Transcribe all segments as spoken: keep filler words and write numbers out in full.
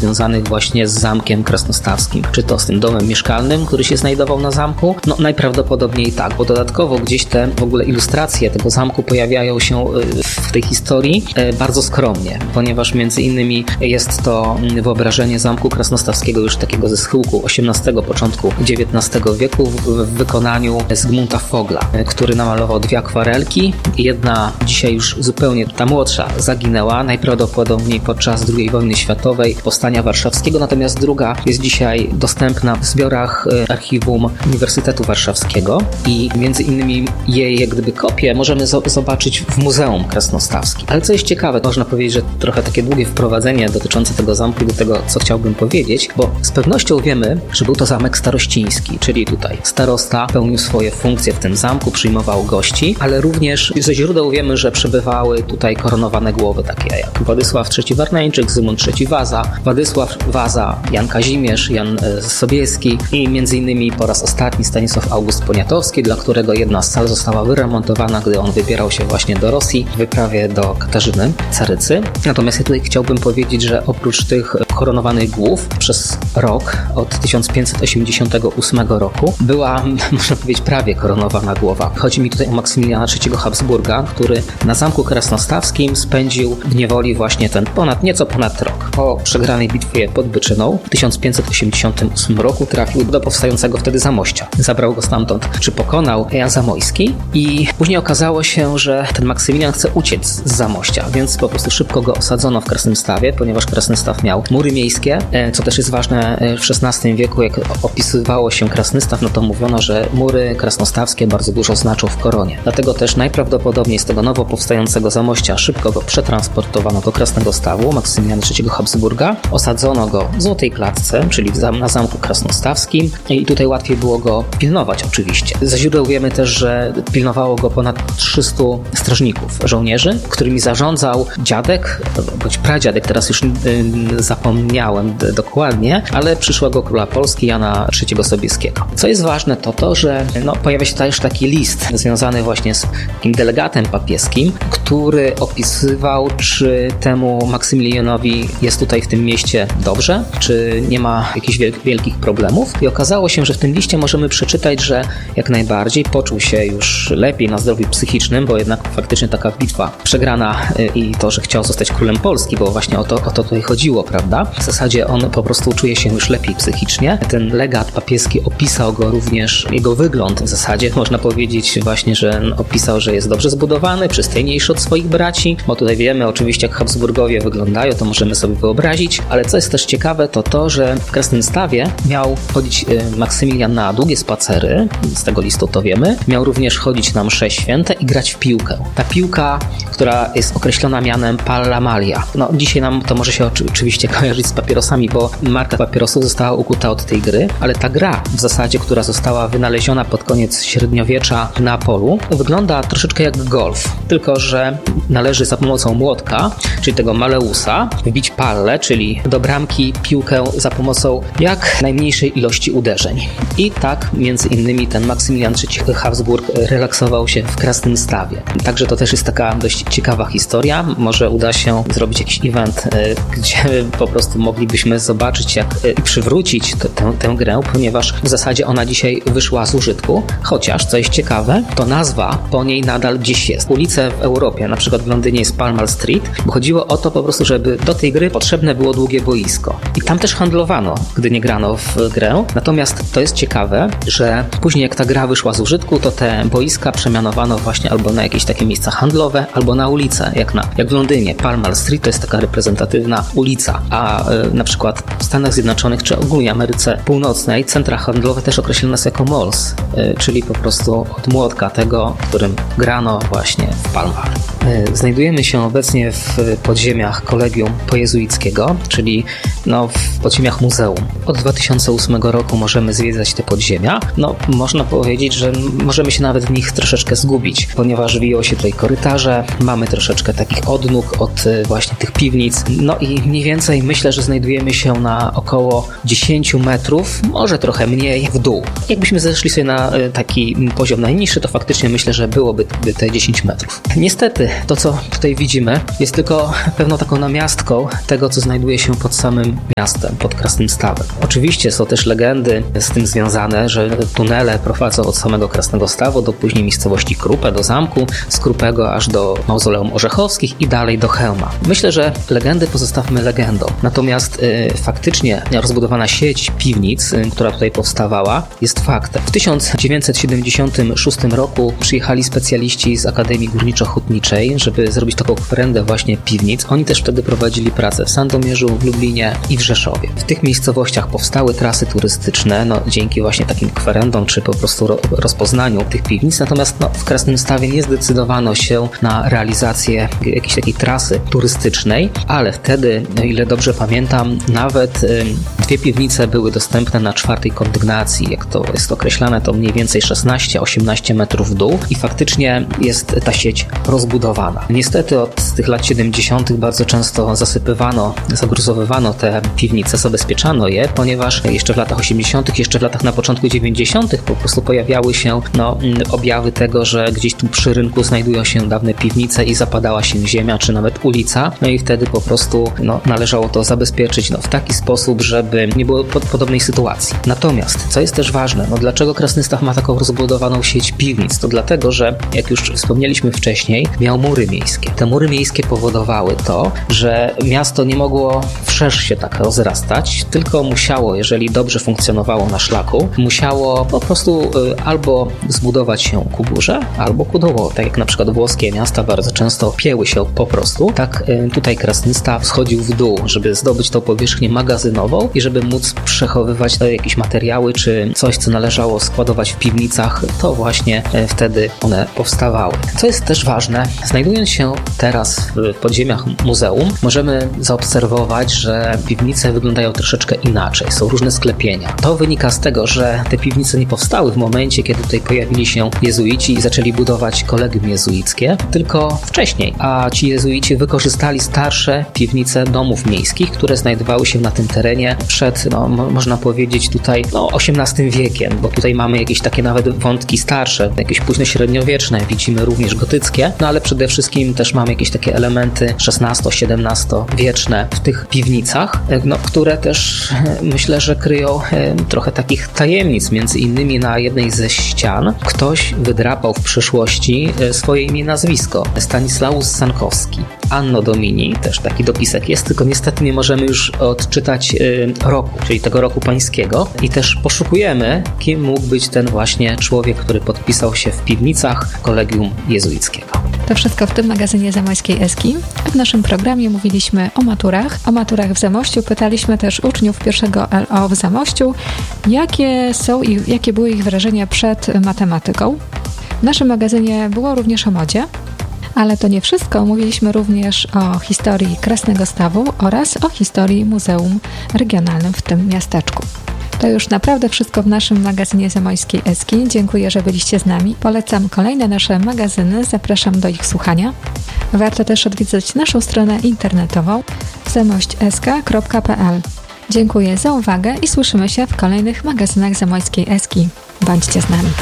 związanych właśnie z zamkiem krasnostawskim. Czy to z tym domem mieszkalnym, który się znajdował na zamku? No najprawdopodobniej tak, bo dodatkowo gdzieś te w ogóle ilustracje tego zamku pojawiają się w tej historii bardzo skromnie, ponieważ między innymi jest to wyobrażenie zamku krasnostawskiego już takiego ze schyłku osiemnastego, początku dziewiętnastego wieku w, w wykonaniu Zygmunta Fogla, który namalował dwie akwarelki. Jedna dzisiaj już zupełnie ta młodsza zaginęła, najprawdopodobniej podczas drugiej wojny światowej, powstania warszawskiego, natomiast druga jest dzisiaj dostępna w zbiorach archiwum Uniwersytetu Warszawskiego i między innymi jej jak gdyby kopię możemy zo- zobaczyć w Muzeum Krasnostawskim. Ale co jest ciekawe, można powiedzieć, że trochę takie długie wprowadzenie dotyczące tego zamku i do tego, co chciałbym powiedzieć, bo z pewnością wiemy, że był to zamek starościński, czyli tutaj starosta pełnił swoje funkcje w tym zamku, przyjmował gości, ale również ze źródeł wiemy, że przebywały tutaj koronowane głowy, takie jak Władysław trzeci Warneńczyk, Zygmunt trzeci Waza, Władysław Waza, Jan Kazimierz, Jan Sobieski i między innymi po raz ostatni Stanisław August Poniatowski, dla którego jedna z sal została wyremontowana, gdy on wybierał się właśnie do Rosji w wyprawie do Katarzyny, carycy. Natomiast ja tutaj chciałbym powiedzieć, że oprócz tych koronowanych głów przez rok od tysiąc pięćset osiemdziesiątego ósmego roku była, można powiedzieć, prawie koronowana głowa. Chodzi mi tutaj o Maksymiliana trzeciego Habsburga, który na zamku krasnostawskim spędził w niewoli właśnie ten ponad, nieco ponad rok. Po przegranej bitwie pod Byczyną w tysiąc pięćset osiemdziesiątym ósmym roku trafił do powstającego wtedy Zamościa. Zabrał go stamtąd, czy pokonał Jan Zamojski i później okazało się, że ten Maksymilian chce uciec z Zamościa, więc po prostu szybko go osadzono w Krasnystawie, ponieważ Krasnystaw miał mury miejskie, co też jest ważne w szesnastym wieku, jak opisywało się Krasnystaw, no to mówiono, że mury krasnostawskie bardzo dużo znaczą w koronie. Dlatego też najprawdopodobniej z tego nowo powstającego Zamościa szybko go przetransportowano do Krasnego Stawu, Maksymiliana trzeciego Habsburga, osadzono go w Złotej Klatce, czyli na zamku krasnostawskim i tutaj łatwiej było go pilnować oczywiście. Ze źródeł wiemy też, że pilnowało go ponad trzystu strażników, żołnierzy, którymi zarządzał dziadek, bądź pradziadek, teraz już yy, zapomniałem d- dokładnie, ale przyszłego króla Polski Jana trzeciego Sobieskiego. Co jest ważne, to to, że no, pojawia się też taki list związany właśnie z takim delegatem papieskim, który opisywał, czy temu Maksymilianowi jest tutaj w tym mieście dobrze, czy nie ma jakichś wiel- wielkich problemów. I okazało się, że w tym liście możemy przeczytać, że jak najbardziej poczuł się już lepiej na zdrowiu psychicznym, bo jednak faktycznie taka bitwa przegrana i to, że chciał zostać królem Polski, bo właśnie o to, o to tutaj chodziło, prawda? W zasadzie on po prostu czuje się już lepiej psychicznie. Ten legat papieski opisał go również, jego wygląd w zasadzie, można powiedzieć właśnie, że opisał, że jest dobrze zbudowany, przystojniejszy od swoich braci, bo tutaj wiemy oczywiście, jak Habsburgowie wyglądają, to możemy sobie wyobrazić, ale co jest też ciekawe, to to, że w Krasnystawie miał chodzić Maksymilian na długie spacery, z tego listu to wiemy, miał również chodzić na msze święte i grać w piłkę. Ta piłka, która jest określona mianem Pallamalia. No dzisiaj nam to może się oczy- oczywiście kojarzyć z papierosami, bo marka papierosów została ukuta od tej gry, ale ta gra w zasadzie, która została wynaleziona pod koniec średniowiecza w Neapolu, wygląda troszeczkę jak golf, tylko że należy za pomocą młotka, czyli tego maleusa, wbić pallę, czyli do bramki piłkę za pomocą jak najmniejszej ilości uderzeń. I tak między innymi ten Maksymilian trzeci Habsburg relaksował się w Krasnystawie. Także to też jest taka dość ciekawa historia. Może uda się zrobić jakiś event, gdzie po prostu moglibyśmy zobaczyć jak i przywrócić tę, tę, tę grę, ponieważ w zasadzie ona dzisiaj wyszła z użytku, chociaż, co jest ciekawe, to nazwa po niej nadal gdzieś jest. Ulice w Europie, na przykład w Londynie jest Pall Mall Street, bo chodziło o to po prostu, żeby do tej gry potrzebne było długie boisko. I tam też handlowano, gdy nie grano w grę. Natomiast to jest ciekawe, że później jak ta gra wyszła z użytku, to te boiska przemianowano właśnie albo na jakieś takie miejsca handlowe, albo na ulice, jak, na, jak w Londynie. Pall Mall Street to jest taka reprezentatywna ulica, a y, na przykład w Stanach Zjednoczonych czy ogólnie Ameryce Północnej centra handlowe też określono nas jako malls, y, czyli po prostu od młotka tego, którym grano właśnie w Pall Mall. Y, znajdujemy się obecnie w podziemiach Kolegium Pojezuickiego, czyli no, w podziemiach muzeum. Od dwa tysiące ósmego roku możemy zwiedzać te podziemia. No, można powiedzieć, że możemy się nawet w nich troszeczkę zgubić, ponieważ wiją się tutaj korytarze, mamy troszeczkę takich odnóg od właśnie tych piwnic. No i mniej więcej myślę, że znajdujemy się na około dziesięć metrów, może trochę mniej w dół. Jakbyśmy zeszli sobie na taki poziom najniższy, to faktycznie myślę, że byłoby te dziesięć metrów. Niestety, to co tutaj widzimy jest tylko pewną taką namiastką tego, co znajduje się jesteśmy pod samym miastem, pod Krasnym-Stawem. Oczywiście są też legendy z tym związane, że tunele prowadzą od samego Krasnego Stawu do później miejscowości Krupę, do zamku, z Krupego aż do mauzoleum Orzechowskich i dalej do Chełma. Myślę, że legendy pozostawmy legendą. Natomiast y, faktycznie rozbudowana sieć piwnic, y, która tutaj powstawała, jest faktem. W tysiąc dziewięćset siedemdziesiątym szóstym roku przyjechali specjaliści z Akademii Górniczo-Hutniczej, żeby zrobić taką kwerendę właśnie piwnic. Oni też wtedy prowadzili pracę w Sandomierzu, w Lublinie i w Rzeszowie. W tych miejscowościach powstały trasy turystyczne, no, dzięki właśnie takim kwerendom, czy po prostu ro- rozpoznaniu tych piwnic. Natomiast no, w Krasnym-Stawie nie zdecydowano się na realizację jakiejś takiej trasy turystycznej, ale wtedy, o ile dobrze pamiętam, nawet y, dwie piwnice były dostępne na czwartej kondygnacji. Jak to jest określane, to mniej więcej szesnaście osiemnaście metrów w dół i faktycznie jest ta sieć rozbudowana. Niestety od tych lat siedemdziesiątych bardzo często zasypywano, zagruzowywano te piwnice, zabezpieczano je, ponieważ jeszcze w latach osiemdziesiątych, jeszcze w latach na początku dziewięćdziesiątych po prostu pojawiały się no, objawy tego, że gdzieś tu przy rynku znajdują się dawne piwnice i zapadała się ziemia, czy nawet ulica, no i wtedy po prostu no, należało to zabezpieczyć no, w taki sposób, żeby nie było pod podobnej sytuacji. Natomiast, co jest też ważne, no dlaczego Krasny-Staw ma taką rozbudowaną sieć piwnic? To dlatego, że jak już wspomnieliśmy wcześniej, miał mury miejskie. Te mury miejskie powodowały to, że miasto nie mogło wszerz się tak rozrastać, tylko musiało, jeżeli dobrze funkcjonowało na szlaku, musiało po prostu y, albo zbudować się ku górze, albo ku dołowi. Tak jak na przykład włoskie miasta bardzo często pieły się po prostu, tak y, tutaj Krasny-Staw schodził w dół, żeby zdobyć tą powierzchnię magazynową i żeby móc przechowywać jakieś materiały, czy coś, co należało składować w piwnicach, to właśnie y, wtedy one powstawały. Co jest też ważne, znajdując się teraz w podziemiach muzeum, możemy zaobserwować, że piwnice wyglądają troszeczkę inaczej. Są różne sklepienia. To wynika z tego, że te piwnice nie powstały w momencie, kiedy tutaj pojawili się jezuici i zaczęli budować kolegium jezuickie, tylko wcześniej. A ci jezuici wykorzystali starsze piwnice domów miejskich, które znajdowały się na tym terenie przed, no, mo- można powiedzieć tutaj, no, osiemnastym wiekiem, bo tutaj mamy jakieś takie nawet wątki starsze, jakieś późnośredniowieczne, widzimy również gotyckie, no ale przede wszystkim też mamy jakieś takie elementy szesnasto-siedemnastowieczne w tych piwnicach, no, które też myślę, że kryją trochę takich tajemnic. Między innymi na jednej ze ścian ktoś wydrapał w przyszłości swoje imię i nazwisko. Stanislaus Sankowski. Anno Domini, też taki dopisek jest, tylko niestety nie możemy już odczytać y, roku, czyli tego roku pańskiego i też poszukujemy, kim mógł być ten właśnie człowiek, który podpisał się w piwnicach kolegium jezuickiego. To wszystko w tym magazynie Zamojskiej Eski. W naszym programie mówiliśmy o maturach, o maturach w Zamościu. Pytaliśmy też uczniów pierwszego L O w Zamościu, jakie są i jakie były ich wrażenia przed matematyką. W naszym magazynie było również o modzie. Ale to nie wszystko. Mówiliśmy również o historii Krasnego Stawu oraz o historii Muzeum Regionalnym w tym miasteczku. To już naprawdę wszystko w naszym magazynie Zamojskiej Eski. Dziękuję, że byliście z nami. Polecam kolejne nasze magazyny. Zapraszam do ich słuchania. Warto też odwiedzać naszą stronę internetową zamość s k kropka p l. Dziękuję za uwagę i słyszymy się w kolejnych magazynach Zamojskiej Eski. Bądźcie z nami.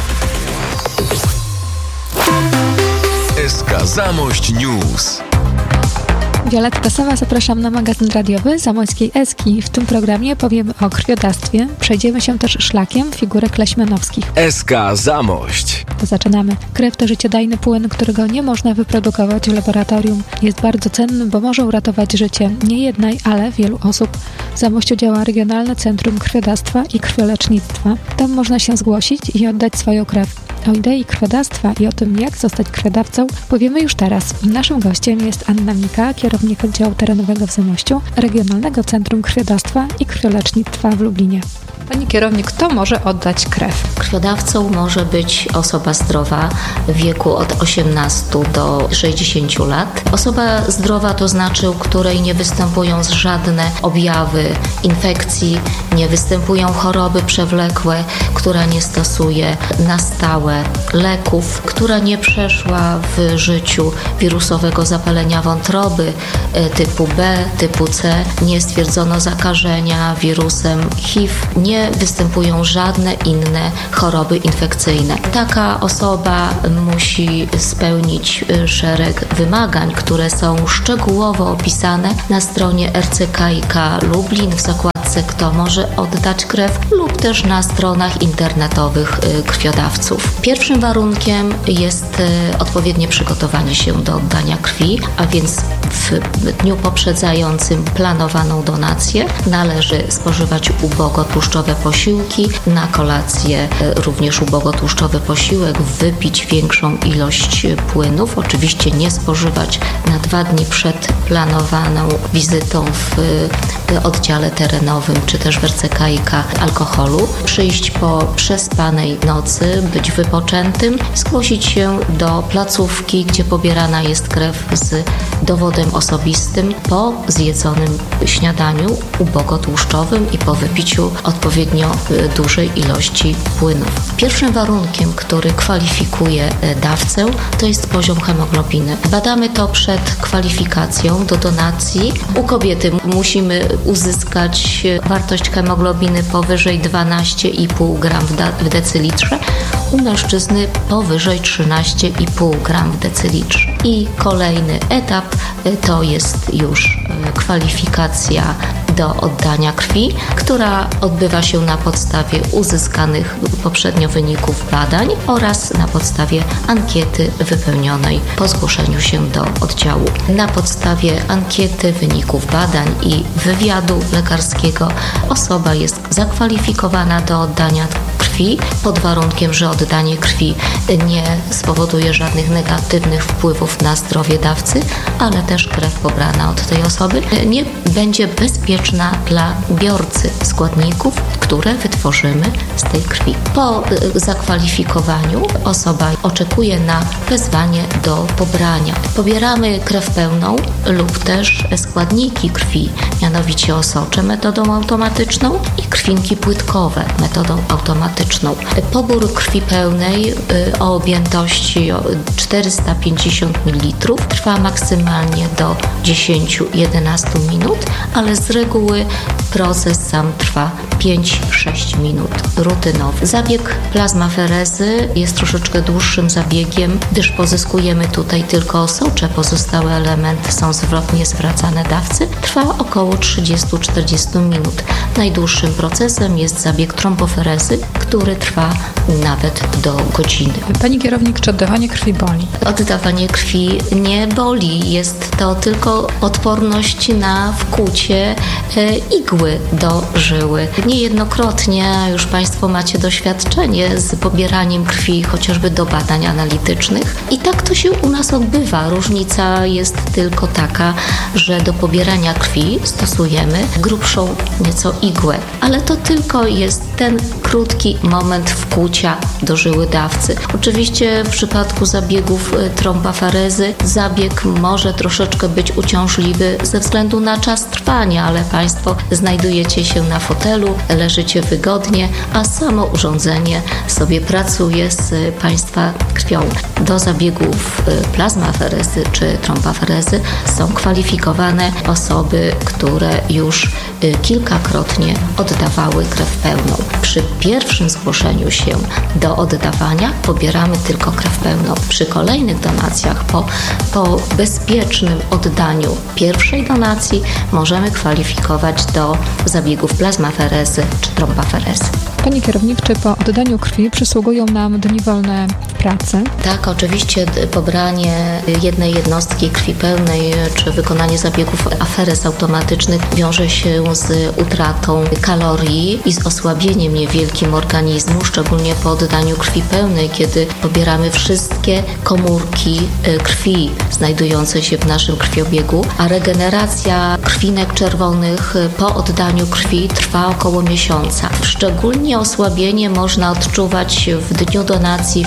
S K Zamość News. Wioletta Sowa, zapraszam na magazyn radiowy Zamojskiej Eski. W tym programie powiemy o krwiodawstwie. Przejdziemy się też szlakiem figurek leśmianowskich. S K Zamość. To zaczynamy. Krew to życiodajny płyn, którego nie można wyprodukować w laboratorium. Jest bardzo cenny, bo może uratować życie nie jednej, ale wielu osób. W Zamościu działa Regionalne Centrum Krwiodawstwa i Krwiolecznictwa. Tam można się zgłosić i oddać swoją krew. O idei krwiodawstwa i o tym, jak zostać krwiodawcą, powiemy już teraz. Naszym gościem jest Anna Mika, kierownik oddziału terenowego w Zamościu, Regionalnego Centrum Krwiodawstwa i Krwiolecznictwa w Lublinie. Pani kierownik, kto może oddać krew? Krwiodawcą może być osoba zdrowa w wieku od osiemnastu do sześćdziesięciu lat. Osoba zdrowa to znaczy, u której nie występują żadne objawy infekcji, nie występują choroby przewlekłe, która nie stosuje na stałe leków, która nie przeszła w życiu wirusowego zapalenia wątroby typu B, typu C, nie stwierdzono zakażenia wirusem H I V, nie występują żadne inne choroby infekcyjne. Taka osoba musi spełnić szereg wymagań, które są szczegółowo opisane na stronie R C K I K Lublin w zakładce Kto może oddać krew lub też na stronach internetowych krwiodawców. Pierwszym warunkiem jest odpowiednie przygotowanie się do oddania krwi, a więc w dniu poprzedzającym planowaną donację należy spożywać ubogotłuszczowe posiłki, na kolację również ubogotłuszczowy posiłek, wypić większą ilość płynów, oczywiście nie spożywać na dwa dni przed planowaną wizytą w oddziale terenowym czy też w R C K I K alkoholu, przyjść po przespanej nocy, być wypoczętym, zgłosić się do placówki, gdzie pobierana jest krew z dowodem osobistym po zjedzonym śniadaniu ubogotłuszczowym i po wypiciu odpowiednio dużej ilości płynów. Pierwszym warunkiem, który kwalifikuje dawcę, to jest poziom hemoglobiny. Badamy to przed kwalifikacją do donacji. U kobiety musimy uzyskać wartość hemoglobiny powyżej dwanaście i pół gram w decylitrze, u mężczyzny powyżej trzynaście i pół gram w decylitrze. I kolejny etap to jest już kwalifikacja do oddania krwi, która odbywa się na podstawie uzyskanych poprzednio wyników badań oraz na podstawie ankiety wypełnionej po zgłoszeniu się do oddziału. Na podstawie ankiety, wyników badań i wywiadu lekarskiego osoba jest zakwalifikowana do oddania krwi pod warunkiem, że oddanie krwi nie spowoduje żadnych negatywnych wpływów na zdrowie dawcy, ale też krew pobrana od tej osoby nie będzie bezpieczna dla biorcy składników, które wytworzymy z tej krwi. Po zakwalifikowaniu osoba oczekuje na wezwanie do pobrania. Pobieramy krew pełną lub też składniki krwi, mianowicie osocze metodą automatyczną i krwinki płytkowe metodą automatyczną. Pobór krwi pełnej o objętości czterysta pięćdziesiąt mililitrów trwa maksymalnie do dziesięć do jedenastu minut, ale z reguły proces sam trwa pięć do sześciu minut rutynowy. Zabieg plazmaferezy jest troszeczkę dłuższym zabiegiem, gdyż pozyskujemy tutaj tylko osocze, pozostałe elementy są zwrotnie zwracane dawcy. Trwa około trzydzieści do czterdziestu minut. Najdłuższym procesem jest zabieg tromboferezy, który trwa nawet do godziny. Pani kierownik, czy oddawanie krwi boli? Oddawanie krwi nie boli. Jest to tylko odporność na wkłucie igły do żyły. Niejednokrotnie już Państwo macie doświadczenie z pobieraniem krwi chociażby do badań analitycznych i tak to się u nas odbywa. Różnica jest tylko taka, że do pobierania krwi stosujemy grubszą nieco igłę, ale to tylko jest ten krótki moment wkłucia do żyły dawcy. Oczywiście w przypadku zabiegów tromboferezy zabieg może troszeczkę być uciążliwy ze względu na czas trwania, ale Państwo znajdujecie się na fotelu, leżycie wygodnie, a samo urządzenie sobie pracuje z Państwa krwią. Do zabiegów plazmaferezy czy tromboferezy są kwalifikowane osoby, które już kilkakrotnie oddawały krew pełną. Przy pierwszym zgłoszeniu się do oddawania pobieramy tylko krew pełną. Przy kolejnych donacjach, po, po bezpiecznym oddaniu pierwszej donacji możemy kwalifikować do zabiegów plazmaferezy czy tromboferezy. Pani kierownik, czy po oddaniu krwi przysługują nam dni wolne w pracy? Tak, oczywiście pobranie jednej jednostki krwi pełnej czy wykonanie zabiegów aferez automatycznych wiąże się z utratą kalorii i z osłabieniem niewielkim organizmu, szczególnie po oddaniu krwi pełnej, kiedy pobieramy wszystkie komórki krwi znajdujące się w naszym krwiobiegu, a regeneracja krwinek czerwonych po oddaniu krwi trwa około miesiąca. Szczególnie osłabienie można odczuwać w dniu donacji w pierwszym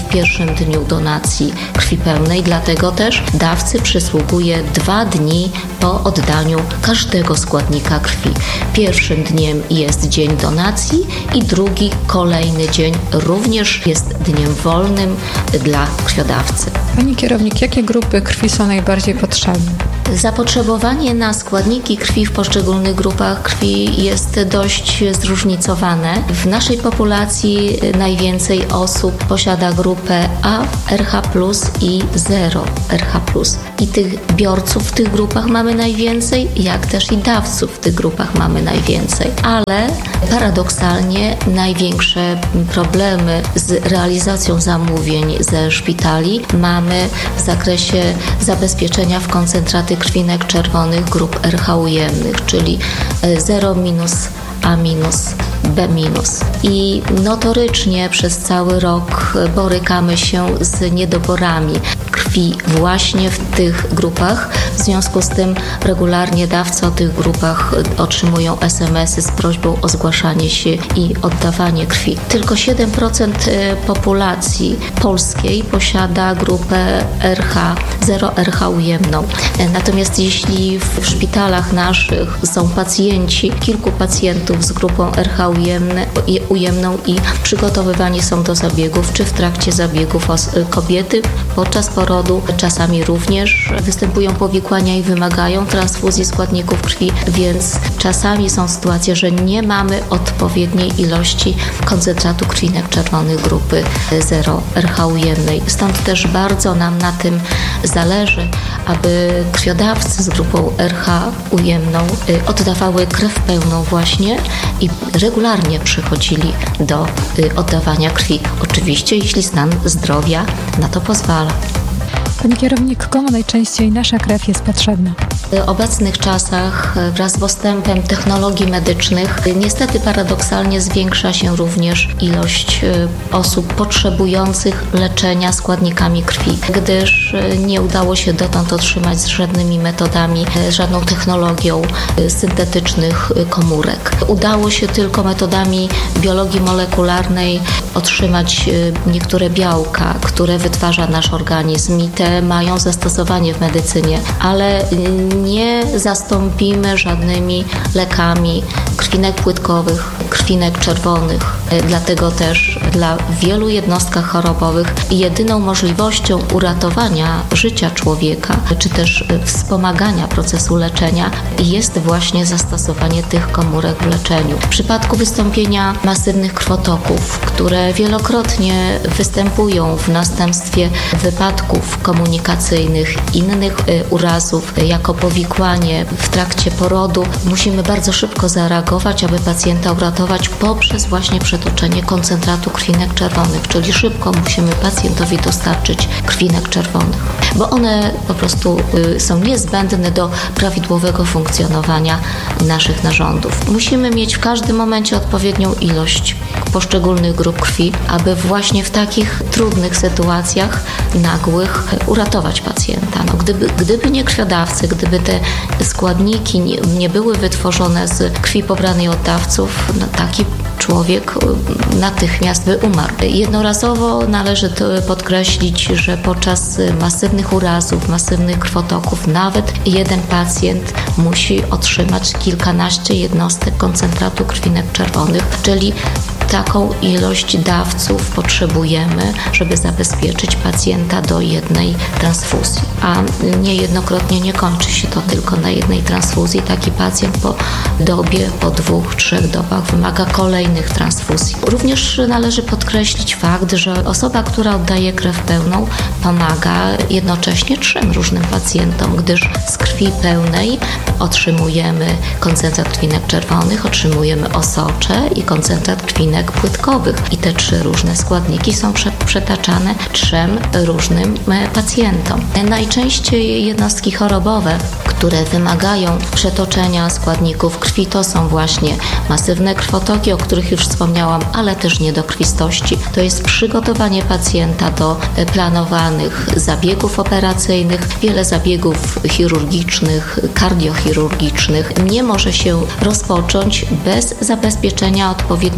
pierwszym dniu donacji krwi pełnej, dlatego też dawcy przysługuje dwa dni po oddaniu każdego składnika krwi. Pierwszym dniem jest dzień donacji i drugi, kolejny dzień również jest dniem wolnym dla krwiodawcy. Pani kierownik, jakie grupy krwi są najbardziej potrzebne? Zapotrzebowanie na składniki krwi w poszczególnych grupach krwi jest dość zróżnicowane. W naszej populacji najwięcej osób posiada grupę A, R H plus i zero R H plus. I tych biorców w tych grupach mamy najwięcej, jak też i dawców w tych grupach mamy najwięcej. Ale paradoksalnie największe problemy z realizacją zamówień ze szpitali mamy w zakresie zabezpieczenia w koncentraty krwinek czerwonych grup R H ujemnych, czyli zero minus, A minus, B minus. I notorycznie przez cały rok borykamy się z niedoborami krwi właśnie w tych grupach. W związku z tym regularnie dawcy o tych grupach otrzymują es em esy z prośbą o zgłaszanie się i oddawanie krwi. Tylko siedem procent populacji polskiej posiada grupę R H, zero R H ujemną. Natomiast jeśli w szpitalach naszych są pacjenci, kilku pacjentów z grupą R H ujemne, ujemną i przygotowywani są do zabiegów, czy w trakcie zabiegów kobiety podczas porodu, czasami również występują powikłania i wymagają transfuzji składników krwi, więc czasami są sytuacje, że nie mamy odpowiedniej ilości koncentratu krwinek czerwonych grupy zero R H ujemnej. Stąd też bardzo nam na tym zależy, aby krwiodawcy z grupą R H ujemną oddawały krew pełną właśnie i regularnie przychodzili do oddawania krwi. Oczywiście, jeśli stan zdrowia na to pozwala. Pani kierownik, komu najczęściej nasza krew jest potrzebna? W obecnych czasach wraz z postępem technologii medycznych niestety paradoksalnie zwiększa się również ilość osób potrzebujących leczenia składnikami krwi, gdyż nie udało się dotąd otrzymać z żadnymi metodami, żadną technologią syntetycznych komórek. Udało się tylko metodami biologii molekularnej otrzymać niektóre białka, które wytwarza nasz organizm i te mają zastosowanie w medycynie, ale nie zastąpimy żadnymi lekami krwinek płytkowych, krwinek czerwonych. Dlatego też dla wielu jednostkach chorobowych jedyną możliwością uratowania życia człowieka, czy też wspomagania procesu leczenia jest właśnie zastosowanie tych komórek w leczeniu. W przypadku wystąpienia masywnych krwotoków, które wielokrotnie występują w następstwie wypadków komunikacyjnych, innych urazów, jako powikłanie w trakcie porodu, musimy bardzo szybko zareagować, aby pacjenta uratować poprzez właśnie przetoczenie koncentratu krwinek czerwonych, czyli szybko musimy pacjentowi dostarczyć krwinek czerwonych, bo one po prostu są niezbędne do prawidłowego funkcjonowania naszych narządów. Musimy mieć w każdym momencie odpowiednią ilość poszczególnych grup krwi, aby właśnie w takich trudnych sytuacjach nagłych uratować pacjenta. No, gdyby, gdyby nie krwiodawcy, gdyby te składniki nie, nie były wytworzone z krwi pobranej od dawców, no, taki człowiek natychmiast by umarł. Jednorazowo należy podkreślić, że podczas masywnych urazów, masywnych krwotoków nawet jeden pacjent musi otrzymać kilkanaście jednostek koncentratu krwinek czerwonych, czyli taką ilość dawców potrzebujemy, żeby zabezpieczyć pacjenta do jednej transfuzji. A niejednokrotnie nie kończy się to tylko na jednej transfuzji. Taki pacjent po dobie, po dwóch, trzech dobach wymaga kolejnych transfuzji. Również należy podkreślić fakt, że osoba, która oddaje krew pełną, pomaga jednocześnie trzem różnym pacjentom, gdyż z krwi pełnej otrzymujemy koncentrat krwinek czerwonych, otrzymujemy osocze i koncentrat krwinek płytkowych. I te trzy różne składniki są przetaczane trzem różnym pacjentom. Najczęściej jednostki chorobowe, które wymagają przetoczenia składników krwi, to są właśnie masywne krwotoki, o których już wspomniałam, ale też niedokrwistości. To jest przygotowanie pacjenta do planowanych zabiegów operacyjnych. Wiele zabiegów chirurgicznych, kardiochirurgicznych nie może się rozpocząć bez zabezpieczenia odpowiedniej ilości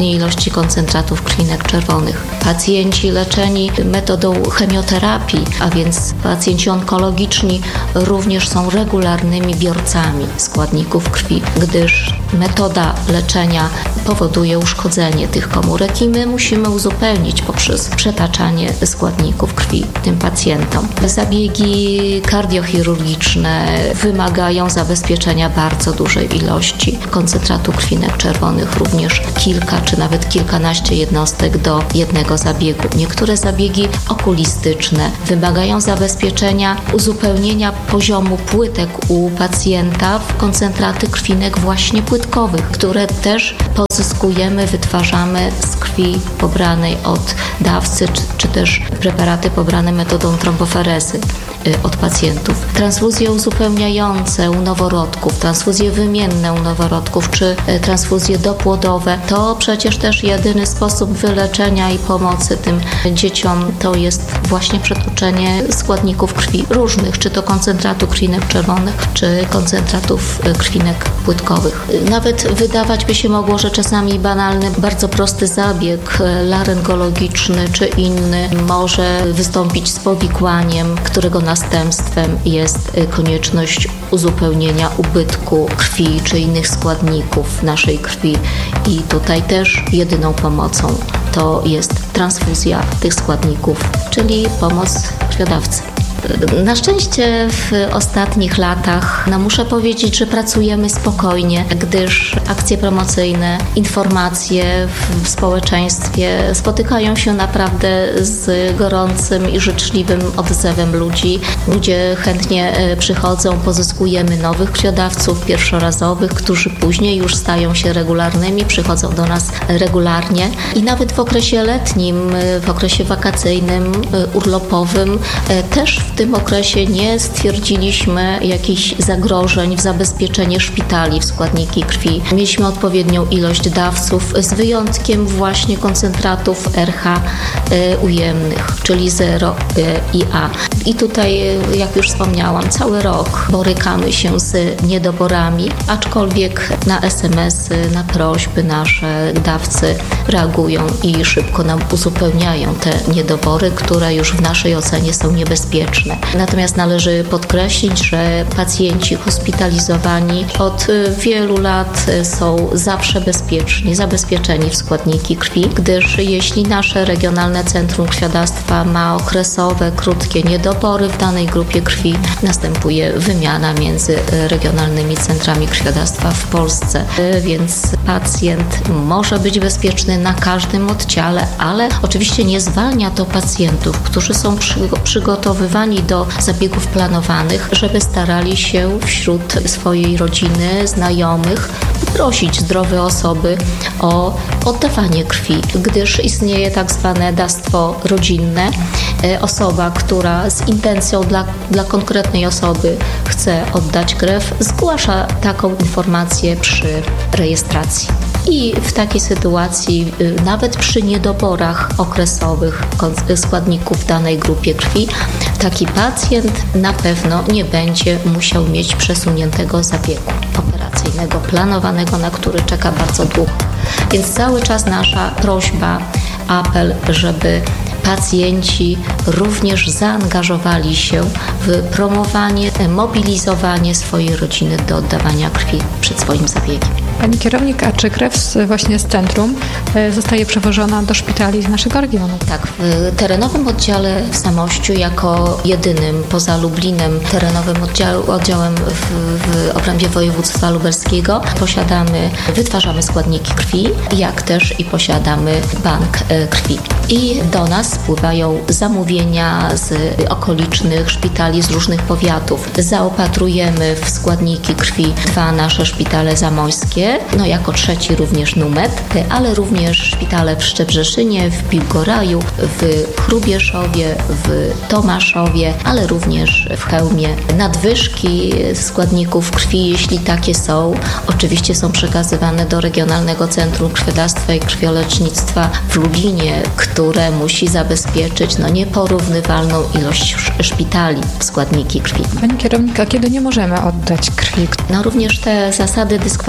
postaci koncentratów krwinek czerwonych. Pacjenci leczeni metodą chemioterapii, a więc pacjenci onkologiczni również są regularnymi biorcami składników krwi, gdyż metoda leczenia powoduje uszkodzenie tych komórek i my musimy uzupełnić poprzez przetaczanie składników krwi tym pacjentom. Zabiegi kardiochirurgiczne wymagają zabezpieczenia bardzo dużej ilości koncentratu krwinek czerwonych, również kilka czy nawet kilkanaście jednostek do jednego zabiegu. Niektóre zabiegi okulistyczne wymagają zabezpieczenia uzupełnienia poziomu płytek u pacjenta w koncentraty krwinek właśnie płytkowych, które też pozyskujemy, wytwarzamy z krwi pobranej od dawcy, czy, czy też preparaty pobrane metodą tromboferezy od pacjentów. Transfuzje uzupełniające u noworodków, transfuzje wymienne u noworodków, czy transfuzje dopłodowe, to przecież też jedyny sposób wyleczenia i pomocy tym dzieciom to jest właśnie przetłoczenie składników krwi różnych, czy to koncentratu krwinek czerwonych, czy koncentratów krwinek płytkowych. Nawet wydawać by się mogło, że czasami banalny, bardzo prosty zabieg laryngologiczny czy inny może wystąpić z powikłaniem, którego następstwem jest konieczność uzupełnienia ubytku krwi czy innych składników naszej krwi i tutaj też jedyną pomocą to jest transfuzja tych składników, czyli pomoc krwiodawcy. Na szczęście w ostatnich latach, no muszę powiedzieć, że pracujemy spokojnie, gdyż akcje promocyjne, informacje w społeczeństwie spotykają się naprawdę z gorącym i życzliwym odzewem ludzi. Ludzie chętnie przychodzą, pozyskujemy nowych krwiodawców pierwszorazowych, którzy później już stają się regularnymi, przychodzą do nas regularnie i nawet w okresie letnim, w okresie wakacyjnym, urlopowym też w tym okresie nie stwierdziliśmy jakichś zagrożeń w zabezpieczenie szpitali w składniki krwi. Mieliśmy odpowiednią ilość dawców z wyjątkiem właśnie koncentratów R H ujemnych, czyli zero i A. I tutaj, jak już wspomniałam, cały rok borykamy się z niedoborami, aczkolwiek na es em esy, na prośby nasze dawcy reagują i szybko nam uzupełniają te niedobory, które już w naszej ocenie są niebezpieczne. Natomiast należy podkreślić, że pacjenci hospitalizowani od wielu lat są zawsze bezpieczni, zabezpieczeni w składniki krwi, gdyż jeśli nasze regionalne centrum krwiodawstwa ma okresowe, krótkie niedobory w danej grupie krwi, następuje wymiana między regionalnymi centrami krwiodawstwa w Polsce, więc pacjent może być bezpieczny na każdym oddziale, ale oczywiście nie zwalnia to pacjentów, którzy są przygotowywani do zabiegów planowanych, żeby starali się wśród swojej rodziny, znajomych prosić zdrowe osoby o oddawanie krwi, gdyż istnieje tak zwane dawstwo rodzinne. Osoba, która z intencją dla, dla konkretnej osoby chce oddać krew, zgłasza taką informację przy rejestracji. I w takiej sytuacji, nawet przy niedoborach okresowych składników w danej grupie krwi, taki pacjent na pewno nie będzie musiał mieć przesuniętego zabiegu operacyjnego, planowanego, na który czeka bardzo długo. Więc cały czas nasza prośba, apel, żeby pacjenci również zaangażowali się w promowanie, mobilizowanie swojej rodziny do oddawania krwi przed swoim zabiegiem. Pani kierownik, a czy krew z, właśnie z centrum zostaje przewożona do szpitali z naszego regionu? Tak, w terenowym oddziale w Zamościu jako jedynym poza Lublinem terenowym oddział, oddziałem w, w obrębie województwa lubelskiego posiadamy, wytwarzamy składniki krwi, jak też i posiadamy bank krwi. I do nas spływają zamówienia z okolicznych szpitali, z różnych powiatów. Zaopatrujemy w składniki krwi dwa nasze szpitale zamojskie, no jako trzeci również Numet, ale również szpitale w Szczebrzeszynie, w Biłgoraju, w Hrubieszowie, w Tomaszowie, ale również w Chełmie. Nadwyżki składników krwi, jeśli takie są, oczywiście są przekazywane do Regionalnego Centrum Krwiodawstwa i Krwiolecznictwa w Lublinie, które musi zabezpieczyć no, nieporównywalną ilość szpitali w składniki krwi. Pani kierownik, a kiedy nie możemy oddać krwi? No również te zasady dyskwalifikacji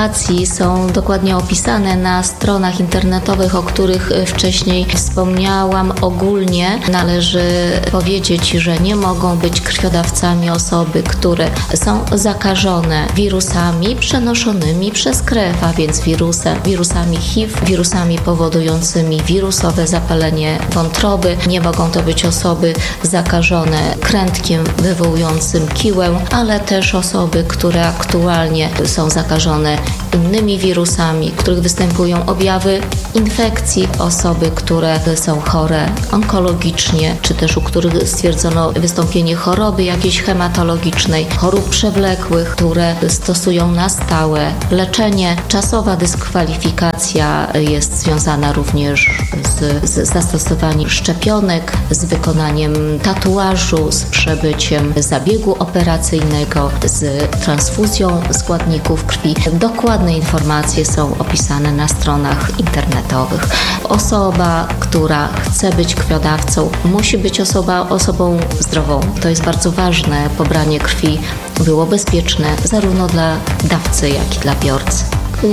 komplikacji są dokładnie opisane na stronach internetowych, o których wcześniej wspomniałam. Ogólnie należy powiedzieć, że nie mogą być krwiodawcami osoby, które są zakażone wirusami przenoszonymi przez krew, a więc wirusem, wirusami H I V, wirusami powodującymi wirusowe zapalenie wątroby. Nie mogą to być osoby zakażone krętkiem wywołującym kiłę, ale też osoby, które aktualnie są zakażone innymi wirusami, w których występują objawy infekcji, osoby, które są chore onkologicznie, czy też u których stwierdzono wystąpienie choroby jakiejś hematologicznej, chorób przewlekłych, które stosują na stałe leczenie. Czasowa dyskwalifikacja jest związana również z, z zastosowaniem szczepionek, z wykonaniem tatuażu, z przebyciem zabiegu operacyjnego, z transfuzją składników krwi. Dokładne informacje są opisane na stronach internetowych. Osoba, która chce być krwiodawcą, musi być osoba, osobą zdrową. To jest bardzo ważne. Pobranie krwi było bezpieczne zarówno dla dawcy, jak i dla biorcy.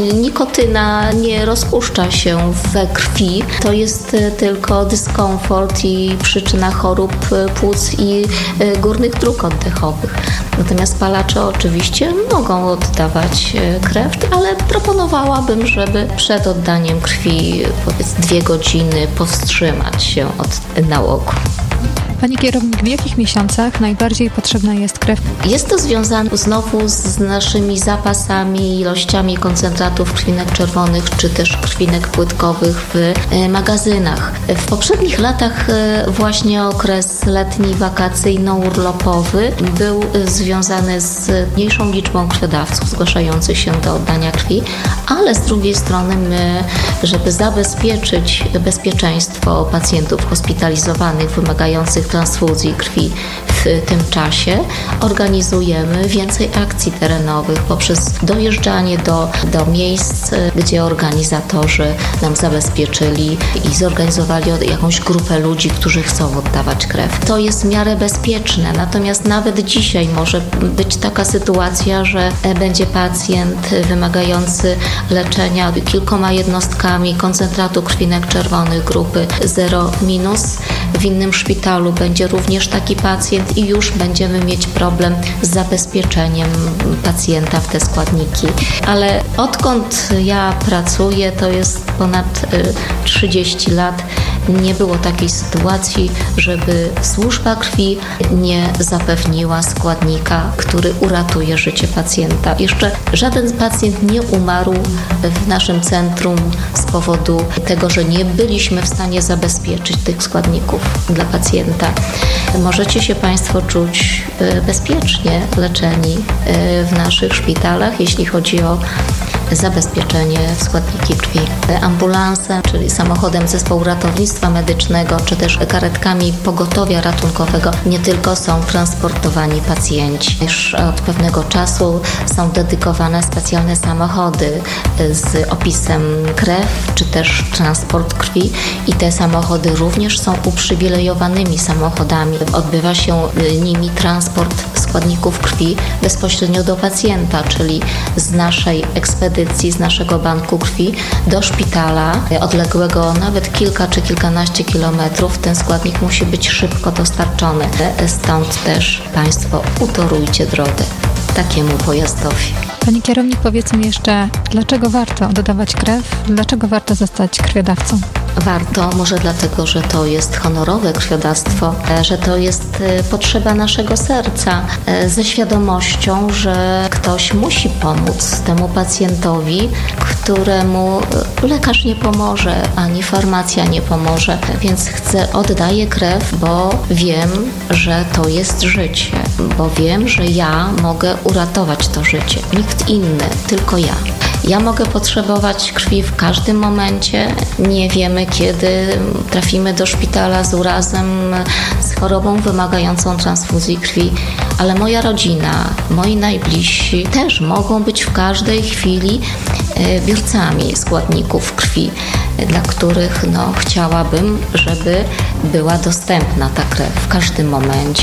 Nikotyna nie rozpuszcza się we krwi, to jest tylko dyskomfort i przyczyna chorób płuc i górnych dróg oddechowych. Natomiast palacze oczywiście mogą oddawać krew, ale proponowałabym, żeby przed oddaniem krwi powiedz dwie godziny powstrzymać się od nałogu. Pani kierownik, w jakich miesiącach najbardziej potrzebna jest krew? Jest to związane znowu z naszymi zapasami, ilościami koncentratów krwinek czerwonych, czy też krwinek płytkowych w magazynach. W poprzednich latach właśnie okres letni, wakacyjno-urlopowy był związany z mniejszą liczbą krwiodawców zgłaszających się do oddania krwi, ale z drugiej strony my, żeby zabezpieczyć bezpieczeństwo pacjentów hospitalizowanych wymagających transfuzji krwi w tym czasie, organizujemy więcej akcji terenowych poprzez dojeżdżanie do, do miejsc, gdzie organizatorzy nam zabezpieczyli i zorganizowali jakąś grupę ludzi, którzy chcą oddawać krew. To jest w miarę bezpieczne, natomiast nawet dzisiaj może być taka sytuacja, że będzie pacjent wymagający leczenia kilkoma jednostkami koncentratu krwinek czerwonych grupy zero minus. W innym szpitalu będzie również taki pacjent i już będziemy mieć problem z zabezpieczeniem pacjenta w te składniki. Ale odkąd ja pracuję, to jest ponad trzydzieści lat, nie było takiej sytuacji, żeby służba krwi nie zapewniła składnika, który uratuje życie pacjenta. Jeszcze żaden pacjent nie umarł w naszym centrum z powodu tego, że nie byliśmy w stanie zabezpieczyć tych składników dla pacjenta. Możecie się Państwo czuć bezpiecznie leczeni w naszych szpitalach, jeśli chodzi o zabezpieczenie składniki krwi. Ambulansem, czyli samochodem zespołu ratownictwa medycznego, czy też karetkami pogotowia ratunkowego nie tylko są transportowani pacjenci. Już od pewnego czasu są dedykowane specjalne samochody z opisem krew, czy też transport krwi i te samochody również są uprzywilejowanymi samochodami. Odbywa się nimi transport składników krwi bezpośrednio do pacjenta, czyli z naszej ekspedycji, z naszego banku krwi do szpitala odległego nawet kilka czy kilkanaście kilometrów. Ten składnik musi być szybko dostarczony. Stąd też Państwo utorujcie drogę takiemu pojazdowi. Pani kierownik, powiedz mi jeszcze, dlaczego warto dodawać krew? Dlaczego warto zostać krwiodawcą? Warto, może dlatego, że to jest honorowe krwiodawstwo, że to jest potrzeba naszego serca, ze świadomością, że ktoś musi pomóc temu pacjentowi, któremu lekarz nie pomoże, ani farmacja nie pomoże, więc chcę, oddaję krew, bo wiem, że to jest życie, bo wiem, że ja mogę uratować to życie. Nikt inny, tylko ja. Ja mogę potrzebować krwi w każdym momencie. Nie wiemy, kiedy trafimy do szpitala z urazem, z chorobą wymagającą transfuzji krwi, ale moja rodzina, moi najbliżsi też mogą być w każdej chwili biorcami składników krwi, dla których no, chciałabym, żeby była dostępna ta krew w każdym momencie.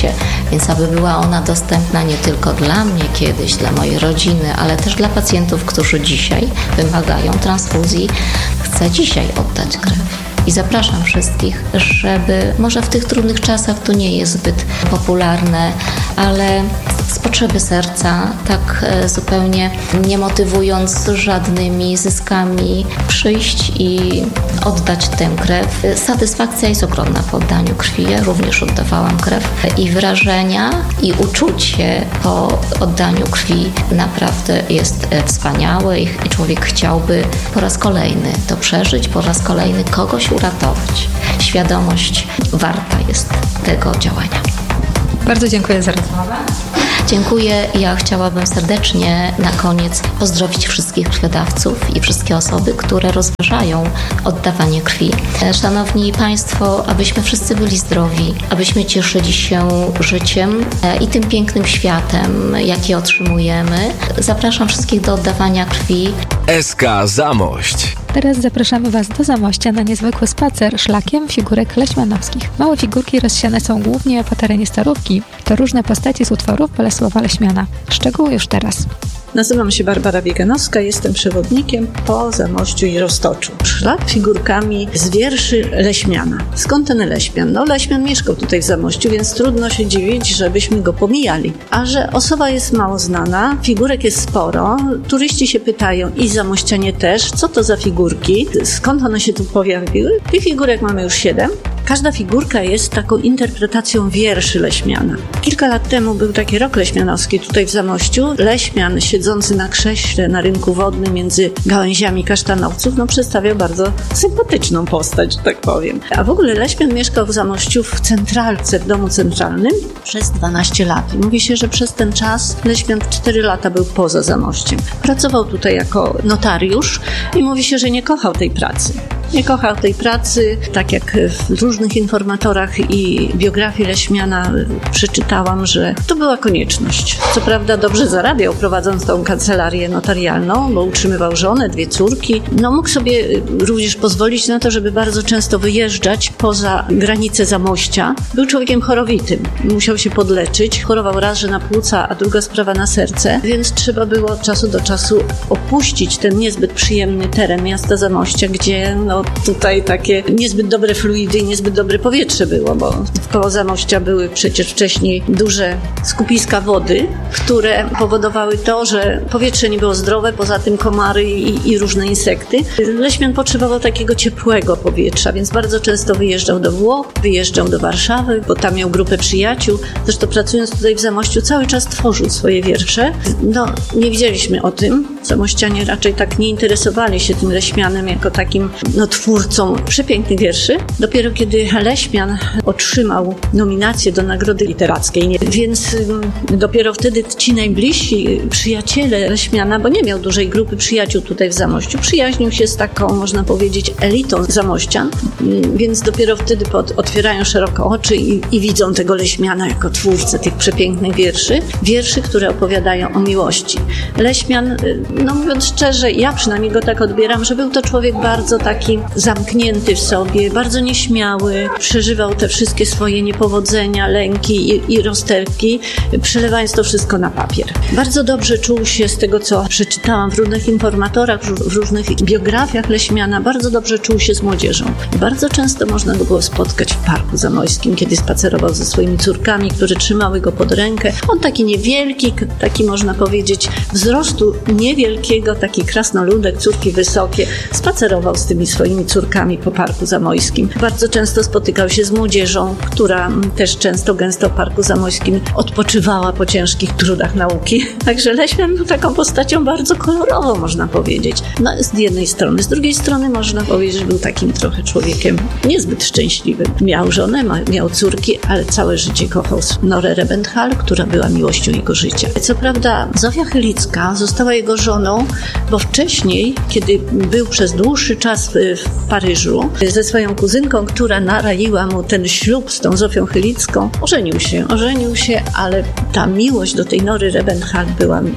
Więc aby była ona dostępna nie tylko dla mnie kiedyś, dla mojej rodziny, ale też dla pacjentów, którzy dzisiaj wymagają transfuzji, chcę dzisiaj oddać krew. I zapraszam wszystkich, żeby może w tych trudnych czasach to nie jest zbyt popularne, ale z potrzeby serca, tak zupełnie nie motywując żadnymi zyskami, przyjść i oddać tę krew. Satysfakcja jest ogromna po oddaniu krwi. Ja również oddawałam krew i wrażenia i uczucie po oddaniu krwi naprawdę jest wspaniałe i człowiek chciałby po raz kolejny to przeżyć, po raz kolejny kogoś uratować. Świadomość warta jest tego działania. Bardzo dziękuję za rozmowę. Dziękuję. Ja chciałabym serdecznie na koniec pozdrowić wszystkich krwiodawców i wszystkie osoby, które rozważają oddawanie krwi. Szanowni Państwo, abyśmy wszyscy byli zdrowi, abyśmy cieszyli się życiem i tym pięknym światem, jaki otrzymujemy. Zapraszam wszystkich do oddawania krwi. S K Zamość. Teraz zapraszamy Was do Zamościa na niezwykły spacer szlakiem figurek leśmianowskich. Małe figurki rozsiane są głównie po terenie Starówki. To różne postacie z utworów Bolesława Leśmiana. Szczegóły już teraz. Nazywam się Barbara Bieganowska, jestem przewodnikiem po Zamościu i Roztoczu. Szlak figurkami z wierszy Leśmiana. Skąd ten Leśmian? No Leśmian mieszkał tutaj w Zamościu, więc trudno się dziwić, żebyśmy go pomijali. A że osoba jest mało znana, figurek jest sporo, turyści się pytają i zamościanie też, co to za figurki, skąd one się tu pojawiły. Tych figurek mamy już siedem. Każda figurka jest taką interpretacją wierszy Leśmiana. Kilka lat temu był taki rok leśmianowski tutaj w Zamościu. Leśmian siedzący na krześle na rynku wodnym między gałęziami kasztanowców, no przedstawiał bardzo sympatyczną postać, że tak powiem. A w ogóle Leśmian mieszkał w Zamościu w centralce, w domu centralnym przez dwanaście lat. I mówi się, że przez ten czas Leśmian cztery lata był poza Zamościem. Pracował tutaj jako notariusz i mówi się, że nie kochał tej pracy. Nie kochał tej pracy, tak jak w różnych informatorach i biografii Leśmiana przeczytałam, że to była konieczność. Co prawda dobrze zarabiał, prowadząc tą kancelarię notarialną, bo utrzymywał żonę, dwie córki. No mógł sobie również pozwolić na to, żeby bardzo często wyjeżdżać poza granice Zamościa. Był człowiekiem chorowitym. Musiał się podleczyć. Chorował raz, że na płuca, a druga sprawa na serce, więc trzeba było od czasu do czasu opuścić ten niezbyt przyjemny teren miasta Zamościa, gdzie no, tutaj takie niezbyt dobre fluidy i niezbyt dobre powietrze było, bo wkoło Zamościa były przecież wcześniej duże skupiska wody, które powodowały to, że powietrze nie było zdrowe, poza tym komary i, i różne insekty. Leśmian potrzebował takiego ciepłego powietrza, więc bardzo często wyjeżdżał do Włoch, wyjeżdżał do Warszawy, bo tam miał grupę przyjaciół. Zresztą pracując tutaj w Zamościu cały czas tworzył swoje wiersze. No, nie wiedzieliśmy o tym. Zamościanie raczej tak nie interesowali się tym Leśmianem jako takim no, twórcą przepięknych wierszy. Dopiero kiedy Leśmian otrzymał nominację do Nagrody Literackiej, więc dopiero wtedy ci najbliżsi przyjaciele Leśmiana, bo nie miał dużej grupy przyjaciół tutaj w Zamościu, przyjaźnił się z taką, można powiedzieć, elitą zamościan, więc dopiero wtedy pod, otwierają szeroko oczy i, i widzą tego Leśmiana jako twórcę tych przepięknych wierszy. Wierszy, które opowiadają o miłości. Leśmian, no mówiąc szczerze, ja przynajmniej go tak odbieram, że był to człowiek bardzo taki zamknięty w sobie, bardzo nieśmiały, przeżywał te wszystkie swoje niepowodzenia, lęki i, i rozterki, przelewając to wszystko na papier. Bardzo dobrze czuł się z tego, co przeczytałam w różnych informatorach, w różnych biografiach Leśmiana, bardzo dobrze czuł się z młodzieżą. Bardzo często można go było spotkać w Parku Zamojskim, kiedy spacerował ze swoimi córkami, które trzymały go pod rękę. On taki niewielki, taki można powiedzieć wzrostu niewielkiego, taki krasnoludek, córki wysokie, spacerował z tymi swoimi córkami po Parku Zamojskim. Bardzo często spotykał się z młodzieżą, która też często, gęsto w Parku Zamojskim odpoczywała po ciężkich trudach nauki. Także Leśmian był taką postacią bardzo kolorową, można powiedzieć. No, z jednej strony. Z drugiej strony można powiedzieć, że był takim trochę człowiekiem niezbyt szczęśliwym. Miał żonę, miał córki, ale całe życie kochał Norę Rebenthal, która była miłością jego życia. Co prawda Zofia Chylicka została jego żoną, bo wcześniej, kiedy był przez dłuższy czas w, w Paryżu ze swoją kuzynką, która naraiła mu ten ślub z tą Zofią Chylicką, ożenił się, ożenił się, ale ta miłość do tej Nory Rebenthal była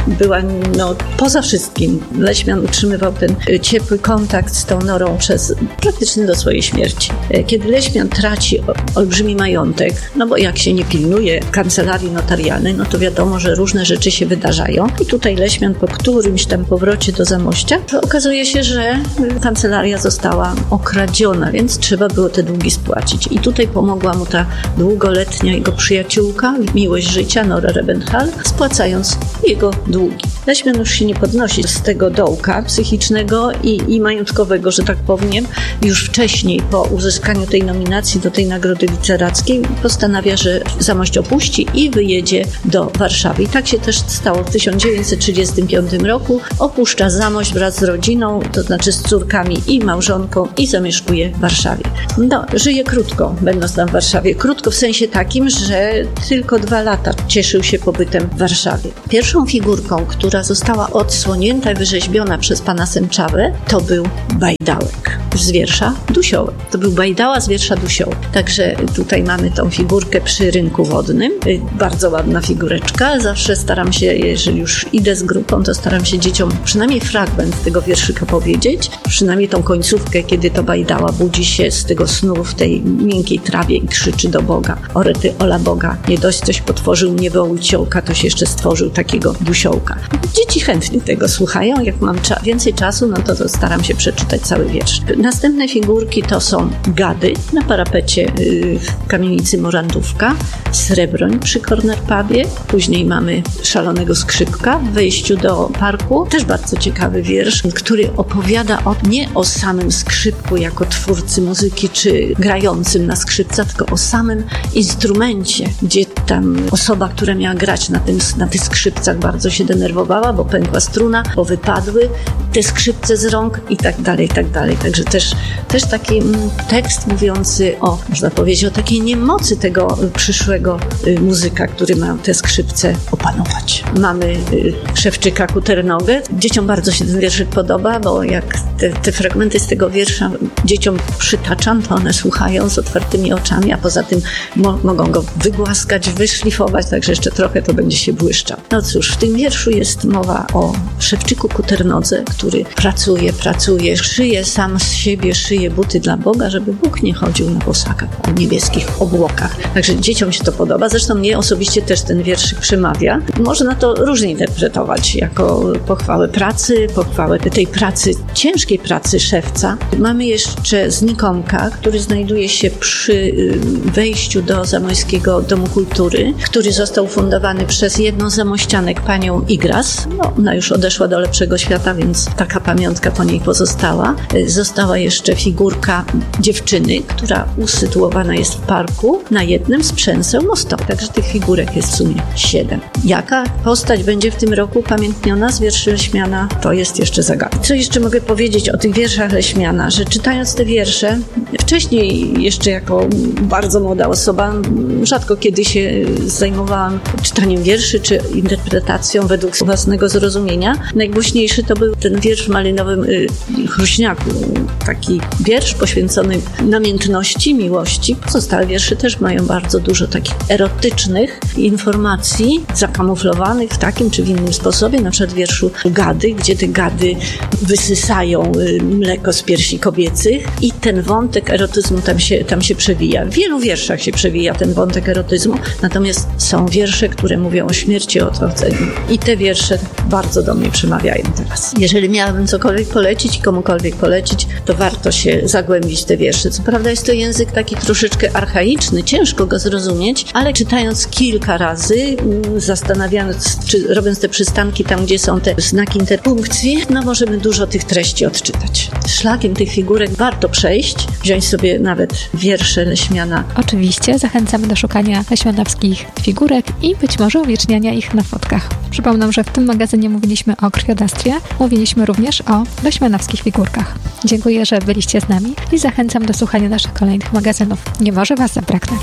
była no, poza wszystkim. Leśmian utrzymywał ten ciepły kontakt z tą norą przez praktycznie do swojej śmierci. Kiedy Leśmian traci olbrzymi majątek, no bo jak się nie pilnuje kancelarii notarialnej, no to wiadomo, że różne rzeczy się wydarzają. I tutaj Leśmian po którymś tam powrocie do Zamościa okazuje się, że kancelaria została okradziona, więc trzeba było te długi spłacić. I tutaj pomogła mu ta długoletnia jego przyjaciółka, miłość życia, Nora Rebenthal, spłacając jego długi. Leśmian już się nie podnosi z tego dołka psychicznego i, i majątkowego, że tak powiem. Już wcześniej, po uzyskaniu tej nominacji do tej nagrody literackiej, postanawia, że Zamość opuści i wyjedzie do Warszawy. I tak się też stało w tysiąc dziewięćset trzydziestym piątym roku. Opuszcza Zamość wraz z rodziną, to znaczy z córkami i małżonką i zamieszkuje w Warszawie. No, żyje krótko, będąc tam w Warszawie. Krótko w sensie takim, że tylko dwa lata cieszył się pobytem w Warszawie. Pierwszą figurką, która została odsłonięta i wyrzeźbiona przez pana Semczawę, to był Bajdałek z wiersza Dusiołek. To był Bajdała z wiersza Dusiołek. Także tutaj mamy tą figurkę przy rynku wodnym. Bardzo ładna figureczka. Zawsze staram się, jeżeli już idę z grupą, to staram się dzieciom przynajmniej fragment tego wierszyka powiedzieć. Przynajmniej tą końcówkę, kiedy to Bajdała budzi się z tego snu w tej miękkiej trawie i krzyczy do Boga: o rety, ola Boga, nie dość coś potworzył mnie wołciołka, toś jeszcze stworzył takiego Dusiołka. Dzieci chętnie tego słuchają. Jak mam cza- więcej czasu, no to, to staram się przeczytać cały wiersz. Następne figurki to są gady na parapecie yy, w kamienicy Morandówka, Srebroń przy Corner Pubie, później mamy Szalonego Skrzypka w wejściu do parku. Też bardzo ciekawy wiersz, który opowiada o, nie o samym skrzypku jako twórcy muzyki czy grającym na skrzypca, tylko o samym instrumencie, gdzie tam osoba, która miała grać na, tym, na tych skrzypcach, bardzo się denerwowała, bo pękła struna, bo wypadły te skrzypce z rąk i tak dalej, i tak dalej. Także też, też taki tekst mówiący o, można powiedzieć, o takiej niemocy tego przyszłego muzyka, który ma te skrzypce opanować. Mamy Szewczyka Kuternogę. Dzieciom bardzo się ten wierszyk podoba, bo jak te, te fragmenty z tego wiersza dzieciom przytaczam, to one słuchają z otwartymi oczami, a poza tym mo- mogą go wygłaskać, wyszlifować, także jeszcze trochę to będzie się błyszczał. No cóż, w tym wierszu jest mowa o Szewczyku Kuternodze, który pracuje, pracuje, szyje sam z siebie, szyje buty dla Boga, żeby Bóg nie chodził na bosaka po niebieskich obłokach. Także dzieciom się to podoba. Zresztą mnie osobiście też ten wierszyk przemawia. Można to różnie interpretować, jako pochwałę pracy, pochwałę tej pracy, ciężkiej pracy szewca. Mamy jeszcze Znikomka, który znajduje się przy wejściu do Zamojskiego Domu Kultury, który został ufundowany przez jedną z zamościanek, panią Igras. No, ona już odeszła do lepszego świata, więc taka pamiątka po niej pozostała. Została jeszcze figurka dziewczyny, która usytuowana jest w parku na jednym z przęseł mostowych. Także tych figurek jest w sumie siedem. Jaka postać będzie w tym roku upamiętniona z wierszy Leśmiana, to jest jeszcze zagadka. Co jeszcze mogę powiedzieć o tych wierszach Leśmiana, że czytając te wiersze, wcześniej jeszcze jako bardzo młoda osoba, rzadko kiedy się zajmowałam czytaniem wierszy czy interpretacją według własnego zrozumienia. Najgłośniejszy to był ten wiersz w Malinowym y, Chruśniaku. Taki wiersz poświęcony namiętności, miłości. Pozostałe wiersze też mają bardzo dużo takich erotycznych informacji, zakamuflowanych w takim czy w innym sposobie, na przykład w wierszu Gady, gdzie te gady wysysają y, mleko z piersi kobiecych i ten wątek erotyzmu tam się, tam się przewija. W wielu wierszach się przewija ten wątek erotyzmu, natomiast są wiersze, które mówią o śmierci, o odchodzeniu. I te wiersze bardzo do mnie przemawiają teraz. Jeżeli miałabym cokolwiek polecić, komukolwiek polecić, to warto się zagłębić w te wiersze. Co prawda jest to język taki troszeczkę archaiczny, ciężko go zrozumieć, ale czytając kilka razy, zastanawiając, czy robiąc te przystanki tam, gdzie są te znaki interpunkcji, no możemy dużo tych treści odczytać. Szlakiem tych figurek warto przejść, wziąć sobie nawet wiersze Leśmiana. Oczywiście zachęcamy do szukania leśmianowskich figurek i być może uwieczniania ich na fotkach. Przypomnę, że w tym magazynie mówiliśmy o krwiodawstwie, mówiliśmy również o leśmianowskich figurkach. Dziękuję, że byliście z nami i zachęcam do słuchania naszych kolejnych magazynów. Nie może Was zabraknąć.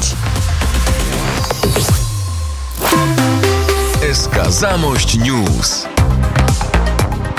S K Zamość News.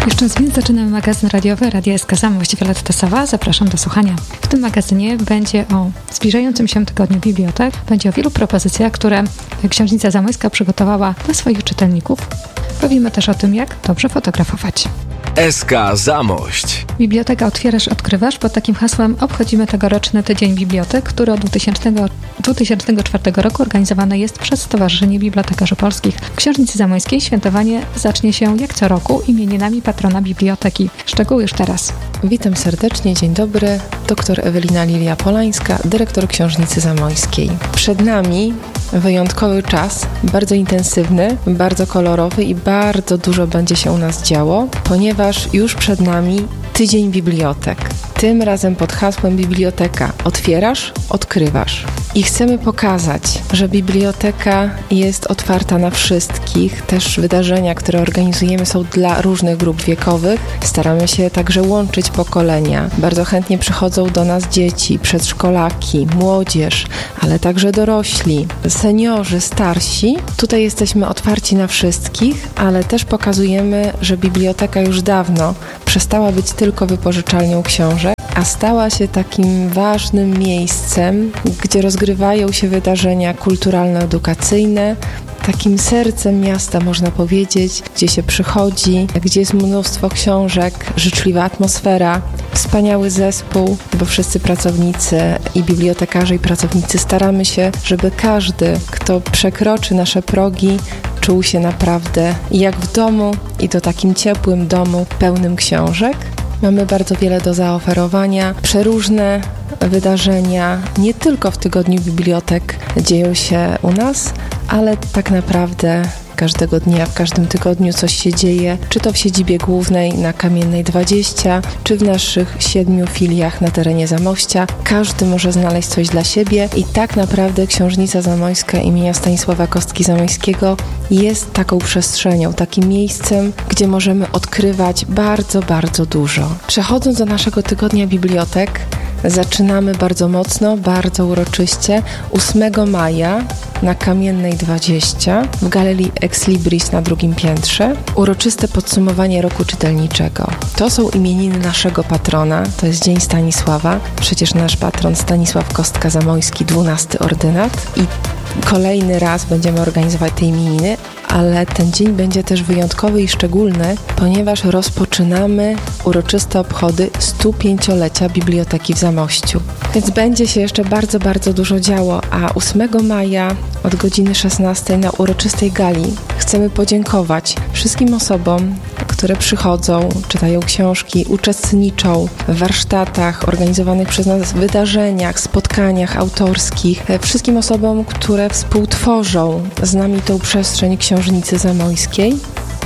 Jeszcze z więc zaczynamy magazyn radiowy Radia S K Zamość. Wioletta Sowa, zapraszam do słuchania. W tym magazynie będzie o zbliżającym się tygodniu bibliotek, będzie o wielu propozycjach, które Książnica Zamojska przygotowała dla swoich czytelników. Powiemy też o tym, jak dobrze fotografować. S K Zamość. Biblioteka Otwierasz, Odkrywasz. Pod takim hasłem obchodzimy tegoroczny Tydzień Bibliotek, który od dwa tysiące czwartego roku organizowany jest przez Stowarzyszenie Bibliotekarzy Polskich. W Książnicy Zamojskiej świętowanie zacznie się jak co roku imieninami patrona biblioteki. Szczegóły już teraz. Witam serdecznie, dzień dobry. Doktor Ewelina Lilia Polańska, dyrektor Książnicy Zamojskiej. Przed nami wyjątkowy czas, bardzo intensywny, bardzo kolorowy i bardzo dużo będzie się u nas działo, ponieważ już przed nami Tydzień Bibliotek. Tym razem pod hasłem Biblioteka Otwierasz, Odkrywasz. I chcemy pokazać, że biblioteka jest otwarta na wszystkich. Też wydarzenia, które organizujemy, są dla różnych grup wiekowych. Staramy się także łączyć pokolenia. Bardzo chętnie przychodzą do nas dzieci, przedszkolaki, młodzież, ale także dorośli, seniorzy, starsi. Tutaj jesteśmy otwarci na wszystkich, ale też pokazujemy, że biblioteka już dawno przestała być tylko wypożyczalnią książek, a stała się takim ważnym miejscem, gdzie rozgrywają się wydarzenia kulturalno-edukacyjne, takim sercem miasta, można powiedzieć, gdzie się przychodzi, gdzie jest mnóstwo książek, życzliwa atmosfera, wspaniały zespół, bo wszyscy pracownicy i bibliotekarze i pracownicy staramy się, żeby każdy, kto przekroczy nasze progi, czuł się naprawdę jak w domu i to takim ciepłym domu, pełnym książek. Mamy bardzo wiele do zaoferowania, przeróżne wydarzenia, nie tylko w Tygodniu Bibliotek dzieją się u nas, ale tak naprawdę każdego dnia, w każdym tygodniu coś się dzieje, czy to w siedzibie głównej na Kamiennej dwadzieścia, czy w naszych siedmiu filiach na terenie Zamościa. Każdy może znaleźć coś dla siebie i tak naprawdę Książnica Zamojska imienia Stanisława Kostki-Zamojskiego jest taką przestrzenią, takim miejscem, gdzie możemy odkrywać bardzo, bardzo dużo. Przechodząc do naszego Tygodnia Bibliotek, zaczynamy bardzo mocno, bardzo uroczyście ósmego maja na Kamiennej dwadzieścia w Galerii Ex Libris na drugim piętrze. Uroczyste podsumowanie roku czytelniczego. To są imieniny naszego patrona, to jest Dzień Stanisława. Przecież nasz patron Stanisław Kostka-Zamojski, dwunasty ordynat i kolejny raz będziemy organizować te imieniny, ale ten dzień będzie też wyjątkowy i szczególny, ponieważ rozpoczynamy uroczyste obchody stu pięciolecia Biblioteki w Zamościu. Więc będzie się jeszcze bardzo, bardzo dużo działo, a ósmego maja od godziny szesnastej na uroczystej gali chcemy podziękować wszystkim osobom, które przychodzą, czytają książki, uczestniczą w warsztatach organizowanych przez nas wydarzeniach, spotkaniach autorskich, wszystkim osobom, które współtworzą z nami tą przestrzeń Książnicy Zamojskiej.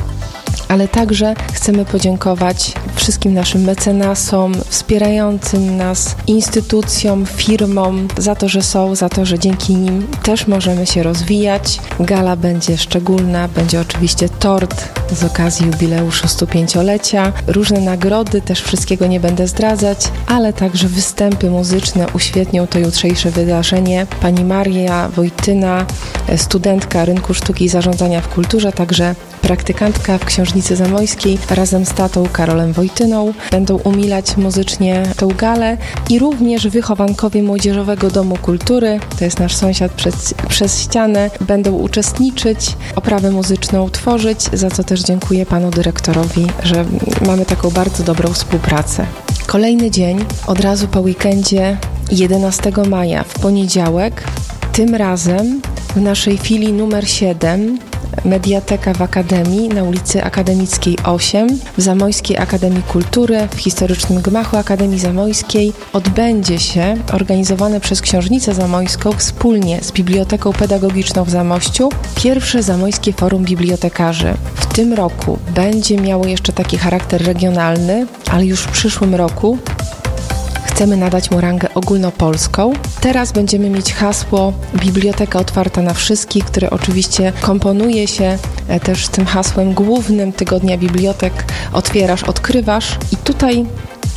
Ale także chcemy podziękować wszystkim naszym mecenasom, wspierającym nas instytucjom, firmom za to, że są, za to, że dzięki nim też możemy się rozwijać. Gala będzie szczególna, będzie oczywiście tort z okazji jubileuszu stu pięciolecia, różne nagrody, też wszystkiego nie będę zdradzać, ale także występy muzyczne uświetnią to jutrzejsze wydarzenie. Pani Maria Wojtyna, studentka Rynku Sztuki i Zarządzania w Kulturze, także praktykantka w Książnicy Zamojskiej razem z tatą Karolem Wojtyną będą umilać muzycznie tę galę i również wychowankowie Młodzieżowego Domu Kultury, to jest nasz sąsiad przez, przez ścianę, będą uczestniczyć, oprawę muzyczną tworzyć, za co też dziękuję panu dyrektorowi, że mamy taką bardzo dobrą współpracę. Kolejny dzień, od razu po weekendzie, jedenastego maja, w poniedziałek, tym razem w naszej filii numer siedem, Mediateka w Akademii na ulicy Akademickiej osiem w Zamojskiej Akademii Kultury w historycznym gmachu Akademii Zamojskiej odbędzie się organizowane przez Książnicę Zamojską wspólnie z Biblioteką Pedagogiczną w Zamościu pierwsze Zamojskie Forum Bibliotekarzy. W tym roku będzie miało jeszcze taki charakter regionalny, ale już w przyszłym roku chcemy nadać mu rangę ogólnopolską. Teraz będziemy mieć hasło Biblioteka otwarta na wszystkich, które oczywiście komponuje się też z tym hasłem głównym Tygodnia Bibliotek Otwierasz, Odkrywasz. I tutaj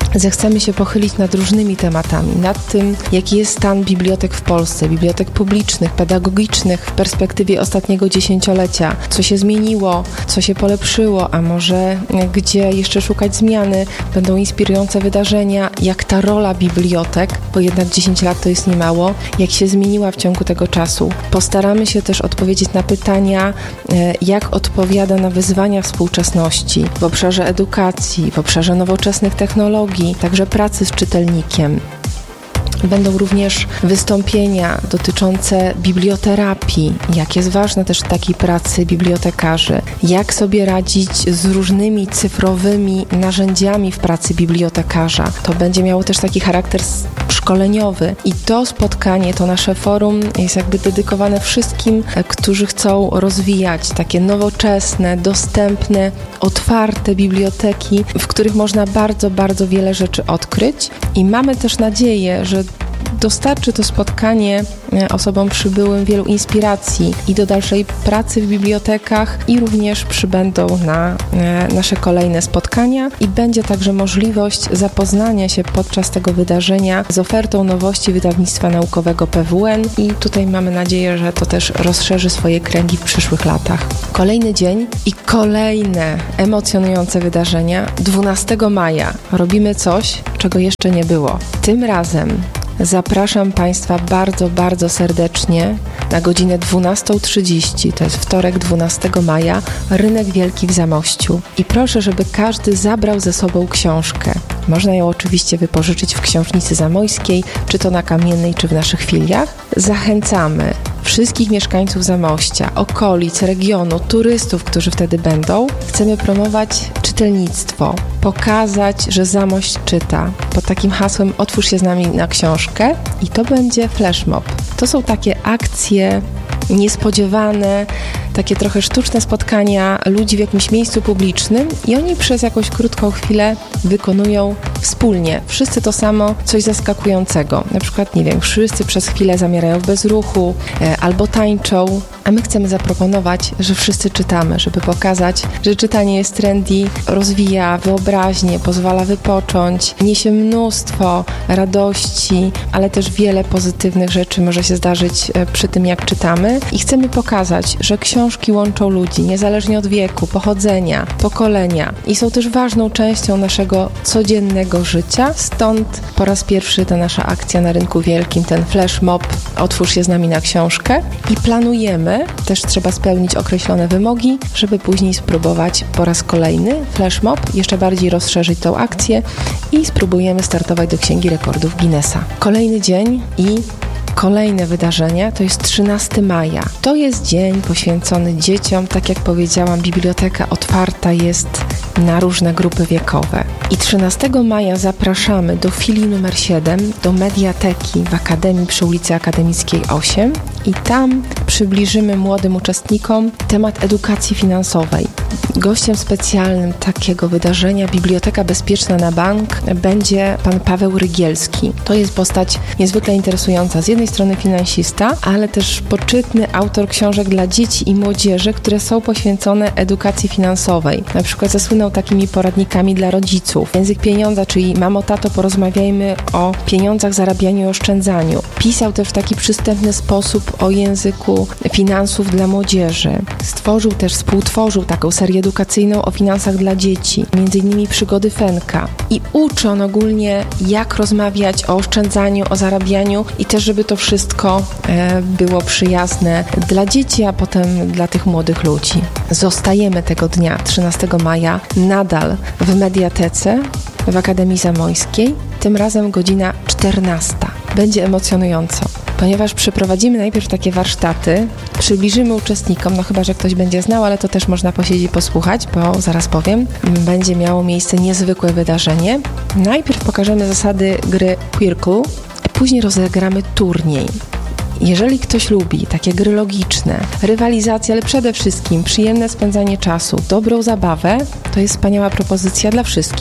zechcemy się pochylić nad różnymi tematami, nad tym, jaki jest stan bibliotek w Polsce, bibliotek publicznych, pedagogicznych w perspektywie ostatniego dziesięciolecia, co się zmieniło, co się polepszyło, a może gdzie jeszcze szukać zmiany, będą inspirujące wydarzenia, jak ta rola bibliotek, bo jednak dziesięć lat to jest niemało, jak się zmieniła w ciągu tego czasu. Postaramy się też odpowiedzieć na pytania, jak odpowiada na wyzwania współczesności w obszarze edukacji, w obszarze nowoczesnych technologii, także pracy z czytelnikiem. Będą również wystąpienia dotyczące biblioterapii, jak jest ważne też w takiej pracy bibliotekarzy, jak sobie radzić z różnymi cyfrowymi narzędziami w pracy bibliotekarza. To będzie miało też taki charakter szkoleniowy i to spotkanie, to nasze forum jest jakby dedykowane wszystkim, którzy chcą rozwijać takie nowoczesne, dostępne, otwarte biblioteki, w których można bardzo, bardzo wiele rzeczy odkryć i mamy też nadzieję, że dostarczy to spotkanie osobom przybyłym wielu inspiracji i do dalszej pracy w bibliotekach i również przybędą na nasze kolejne spotkania i będzie także możliwość zapoznania się podczas tego wydarzenia z ofertą nowości wydawnictwa naukowego P W N i tutaj mamy nadzieję, że to też rozszerzy swoje kręgi w przyszłych latach. Kolejny dzień i kolejne emocjonujące wydarzenia. dwunastego maja robimy coś, czego jeszcze nie było. Tym razem zapraszam Państwa bardzo, bardzo serdecznie na godzinę dwunastą trzydzieści, to jest wtorek dwunastego maja, Rynek Wielki w Zamościu. I proszę, żeby każdy zabrał ze sobą książkę. Można ją oczywiście wypożyczyć w Książnicy Zamojskiej, czy to na Kamiennej, czy w naszych filiach. Zachęcamy wszystkich mieszkańców Zamościa, okolic, regionu, turystów, którzy wtedy będą. Chcemy promować czytelnictwo, pokazać, że Zamość czyta. Pod takim hasłem otwórz się z nami na książkę i to będzie flashmob. To są takie akcje niespodziewane, takie trochę sztuczne spotkania ludzi w jakimś miejscu publicznym i oni przez jakąś krótką chwilę wykonują wspólnie, wszyscy to samo, coś zaskakującego. Na przykład, nie wiem, wszyscy przez chwilę zamierają w bezruchu e, albo tańczą, a my chcemy zaproponować, że wszyscy czytamy, żeby pokazać, że czytanie jest trendy, rozwija wyobraźnię, pozwala wypocząć, niesie mnóstwo radości, ale też wiele pozytywnych rzeczy może się zdarzyć przy tym, jak czytamy i chcemy pokazać, że książki łączą ludzi, niezależnie od wieku, pochodzenia, pokolenia i są też ważną częścią naszego codziennego życia, stąd po raz pierwszy ta nasza akcja na Rynku Wielkim, ten flash mob, otwórz się z nami na książkę i planujemy, też trzeba spełnić określone wymogi, żeby później spróbować po raz kolejny flash mob, jeszcze bardziej rozszerzyć tą akcję i spróbujemy startować do Księgi Rekordów Guinnessa. Kolejny dzień i kolejne wydarzenie to jest trzynastego maja. To jest dzień poświęcony dzieciom. Tak jak powiedziałam, biblioteka otwarta jest na różne grupy wiekowe. I trzynastego maja zapraszamy do filii numer siedem, do mediateki w Akademii przy ulicy Akademickiej osiem i tam przybliżymy młodym uczestnikom temat edukacji finansowej. Gościem specjalnym takiego wydarzenia Biblioteka Bezpieczna na Bank będzie pan Paweł Rygielski. To jest postać niezwykle interesująca. Z jednej strony finansista, ale też poczytny autor książek dla dzieci i młodzieży, które są poświęcone edukacji finansowej. Na przykład zasłynął takimi poradnikami dla rodziców. Język pieniądza, czyli mamo, tato, porozmawiajmy o pieniądzach, zarabianiu i oszczędzaniu. Pisał też w taki przystępny sposób o języku finansów dla młodzieży. Stworzył też, współtworzył taką serię edukacyjną o finansach dla dzieci, między innymi Przygody Fenka. I uczy on ogólnie, jak rozmawiać o oszczędzaniu, o zarabianiu i też, żeby to wszystko e, było przyjazne dla dzieci, a potem dla tych młodych ludzi. Zostajemy tego dnia, trzynastego maja, nadal w mediatece w Akademii Zamojskiej, tym razem godzina czternasta. Będzie emocjonująco, ponieważ przeprowadzimy najpierw takie warsztaty, przybliżymy uczestnikom, no chyba, że ktoś będzie znał, ale to też można posiedzieć i posłuchać, bo zaraz powiem, będzie miało miejsce niezwykłe wydarzenie. Najpierw pokażemy zasady gry Quirkle, a później rozegramy turniej. Jeżeli ktoś lubi takie gry logiczne, rywalizację, ale przede wszystkim przyjemne spędzanie czasu, dobrą zabawę, to jest wspaniała propozycja dla wszystkich.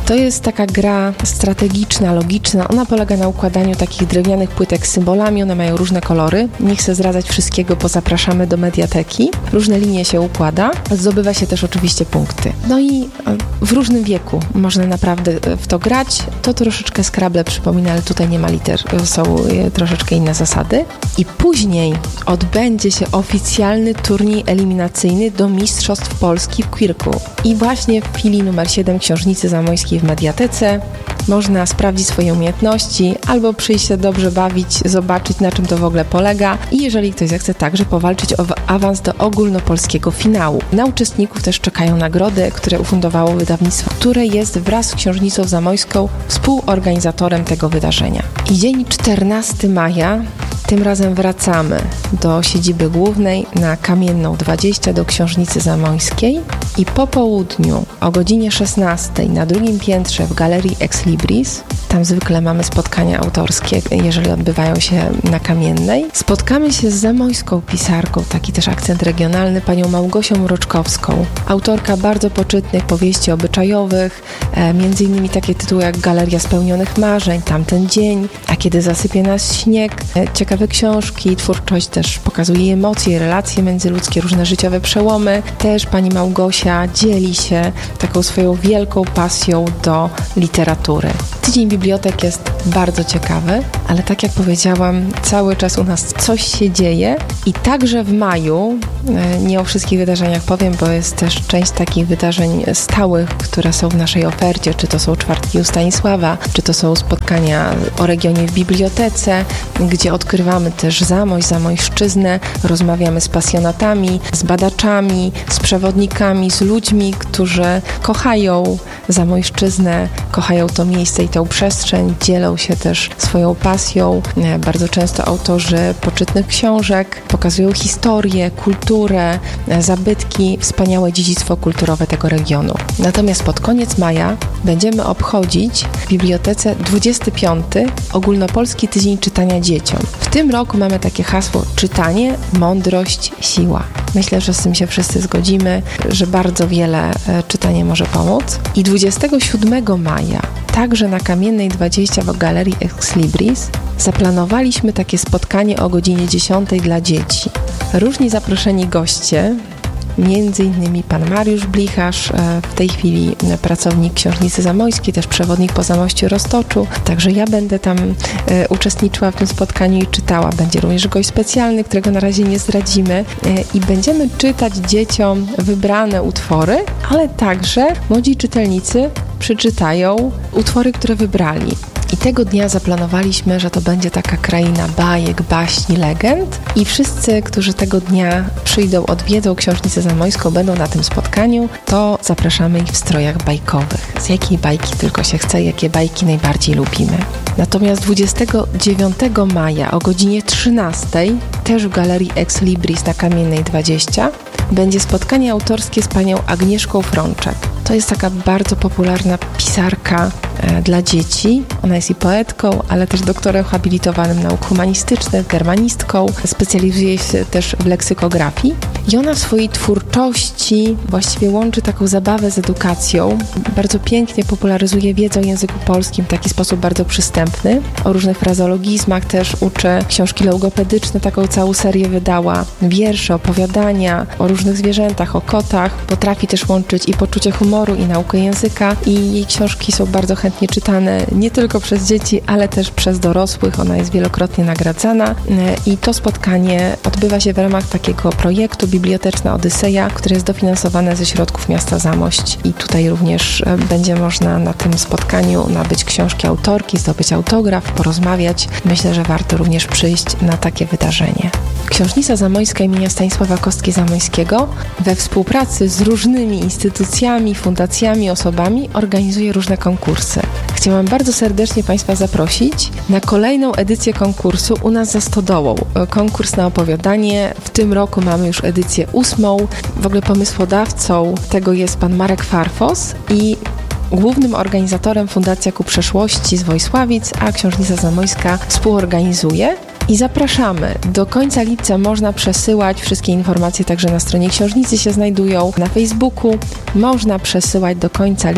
To jest taka gra strategiczna, logiczna. Ona polega na układaniu takich drewnianych płytek z symbolami. One mają różne kolory. Nie chcę zdradzać wszystkiego, bo zapraszamy do mediateki. Różne linie się układa. Zdobywa się też oczywiście punkty. No i w różnym wieku można naprawdę w to grać. To troszeczkę Scrabble przypomina, ale tutaj nie ma liter. Są troszeczkę inne zasady. I później odbędzie się oficjalny turniej eliminacyjny do Mistrzostw Polski w Quirku. I właśnie w chwili numer siedem Książnicy Zamojskiej w mediatece można sprawdzić swoje umiejętności albo przyjść się dobrze bawić, zobaczyć, na czym to w ogóle polega i jeżeli ktoś zechce, także powalczyć o awans do ogólnopolskiego finału. Na uczestników też czekają nagrody, które ufundowało wydawnictwo, które jest wraz z Książnicą Zamojską współorganizatorem tego wydarzenia. I dzień czternastego maja, tym razem wracamy do siedziby głównej na Kamienną dwadzieścia do Książnicy Zamojskiej i po południu o godzinie szesnastej na drugim piętrze w Galerii Ex Libris, tam zwykle mamy spotkania autorskie, jeżeli odbywają się na Kamiennej, spotkamy się z zamojską pisarką, taki też akcent regionalny, panią Małgosią Mroczkowską. Autorka bardzo poczytnych powieści obyczajowych, e, między innymi takie tytuły jak Galeria Spełnionych Marzeń, Tamten dzień, A kiedy zasypie nas śnieg, e, ciekawe książki, twórczość też pokazuje emocje, relacje międzyludzkie, różne życiowe przełomy. Też pani Małgosia dzieli się taką swoją wielką pasją do literatury. Tydzień bibliotek jest bardzo ciekawy, ale tak jak powiedziałam, cały czas u nas coś się dzieje i także w maju, nie o wszystkich wydarzeniach powiem, bo jest też część takich wydarzeń stałych, które są w naszej ofercie, czy to są czwartki u Stanisława, czy to są spotkania o regionie w bibliotece, gdzie odkrywamy też Zamość, Zamojszczyznę, rozmawiamy z pasjonatami, z badaczami, z przewodnikami, z ludźmi, którzy kochają Zamojszczyznę, kochają to miejsce i tę przestrzeń, dzielą się też swoją pasją. Bardzo często autorzy poczytnych książek pokazują historię, kulturę, zabytki, wspaniałe dziedzictwo kulturowe tego regionu. Natomiast pod koniec maja będziemy obchodzić w bibliotece dwudziesty piąty Ogólnopolski Tydzień Czytania Dzieciom. W tym roku mamy takie hasło: czytanie, mądrość, siła. Myślę, że z tym się wszyscy zgodzimy, że bardzo wiele czytanie może pomóc. I dwudziestego siódmego maja także na Kamiennej dwadzieścia w Galerii Ex Libris zaplanowaliśmy takie spotkanie o godzinie dziesiątej dla dzieci. Różni zaproszeni goście, między innymi pan Mariusz Blicharz, w tej chwili pracownik Książnicy Zamojskiej, też przewodnik po Zamościu i Roztoczu. Także ja będę tam e, uczestniczyła w tym spotkaniu i czytała. Będzie również gość specjalny, którego na razie nie zdradzimy. E, I będziemy czytać dzieciom wybrane utwory, ale także młodzi czytelnicy przeczytają utwory, które wybrali. I tego dnia zaplanowaliśmy, że to będzie taka kraina bajek, baśni, legend i wszyscy, którzy tego dnia przyjdą, odwiedzą Książnicę Zamojską, będą na tym spotkaniu, to zapraszamy ich w strojach bajkowych. Z jakiej bajki tylko się chce, jakie bajki najbardziej lubimy. Natomiast dwudziestego dziewiątego maja o godzinie trzynastej, też w Galerii Ex Libris na Kamiennej dwadzieścia, będzie spotkanie autorskie z panią Agnieszką Frączek. To jest taka bardzo popularna pisarka e, dla dzieci. Ona jest i poetką, ale też doktorem habilitowanym nauk humanistycznych, germanistką. Specjalizuje się też w leksykografii. I ona w swojej twórczości właściwie łączy taką zabawę z edukacją. Bardzo pięknie popularyzuje wiedzę o języku polskim w taki sposób bardzo przystępny. O różnych frazeologizmach też uczy. Książki logopedyczne, taką całą serię wydała. Wiersze, opowiadania o różnych zwierzętach, o kotach. Potrafi też łączyć i poczucie humoru, i naukę języka. I jej książki są bardzo chętnie czytane nie tylko przez dzieci, ale też przez dorosłych. Ona jest wielokrotnie nagradzana. I to spotkanie odbywa się w ramach takiego projektu Biblioteczna Odyseja, które jest dofinansowane ze środków miasta Zamość. I tutaj również będzie można na tym spotkaniu nabyć książki autorki, zdobyć autograf, porozmawiać. Myślę, że warto również przyjść na takie wydarzenie. Książnica Zamojska imienia Stanisława Kostki-Zamojskiego we współpracy z różnymi instytucjami, fundacjami, osobami organizuje różne konkursy. Chciałam bardzo serdecznie Państwa zaprosić na kolejną edycję konkursu u nas za stodołą. Konkurs na opowiadanie. W tym roku mamy już edycję ósmą. W ogóle pomysłodawcą tego jest pan Marek Farfos i głównym organizatorem Fundacja Ku Przeszłości z Wojsławic, a Książnica Zamojska współorganizuje. I zapraszamy. Do końca lipca można przesyłać. Wszystkie informacje także na stronie książnicy się znajdują. Na Facebooku można przesyłać do końca lipca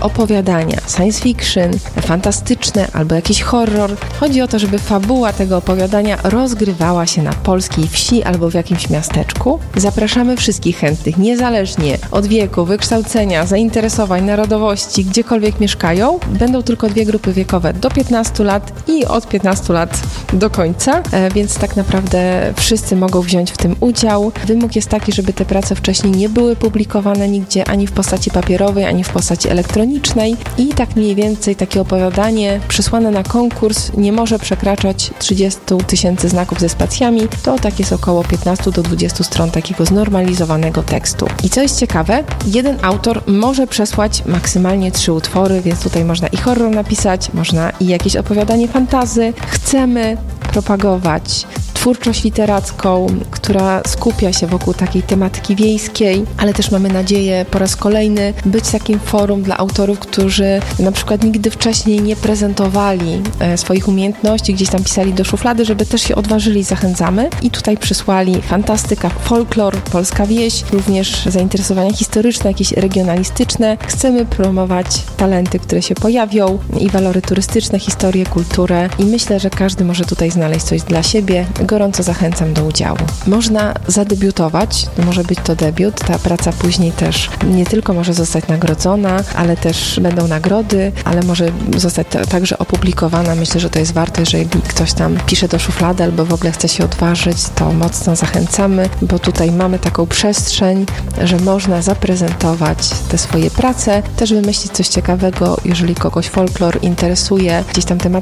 opowiadania science fiction, fantastyczne albo jakiś horror. Chodzi o to, żeby fabuła tego opowiadania rozgrywała się na polskiej wsi albo w jakimś miasteczku. Zapraszamy wszystkich chętnych, niezależnie od wieku, wykształcenia, zainteresowań, narodowości, gdziekolwiek mieszkają. Będą tylko dwie grupy wiekowe, do piętnastu lat i od piętnastu lat do końca, więc tak naprawdę wszyscy mogą wziąć w tym udział. Wymóg jest taki, żeby te prace wcześniej nie były publikowane nigdzie, ani w postaci papierowej, ani w postaci elektronicznej i tak mniej więcej takie opowiadanie przysłane na konkurs nie może przekraczać trzydzieści tysięcy znaków ze spacjami. To tak jest około piętnaście do dwudziestu stron takiego znormalizowanego tekstu. I co jest ciekawe, jeden autor może przesłać maksymalnie trzy utwory, więc tutaj można i horror napisać, można i jakieś opowiadanie fantasy. Chcemy propagować twórczość literacką, która skupia się wokół takiej tematyki wiejskiej, ale też mamy nadzieję po raz kolejny być takim forum dla autorów, którzy na przykład nigdy wcześniej nie prezentowali e, swoich umiejętności, gdzieś tam pisali do szuflady, żeby też się odważyli, zachęcamy i tutaj przysłali fantastyka, folklor, polska wieś, również zainteresowania historyczne, jakieś regionalistyczne. Chcemy promować talenty, które się pojawią i walory turystyczne, historię, kulturę i myślę, że każdy może tutaj znaleźć coś dla siebie. Gorąco zachęcam do udziału. Można zadebiutować, może być to debiut, ta praca później też nie tylko może zostać nagrodzona, ale też będą nagrody, ale może zostać t- także opublikowana. Myślę, że to jest warto, jeżeli ktoś tam pisze do szuflady albo w ogóle chce się odważyć, to mocno zachęcamy, bo tutaj mamy taką przestrzeń, że można zaprezentować te swoje prace, też wymyślić coś ciekawego, jeżeli kogoś folklor interesuje, gdzieś tam tematyka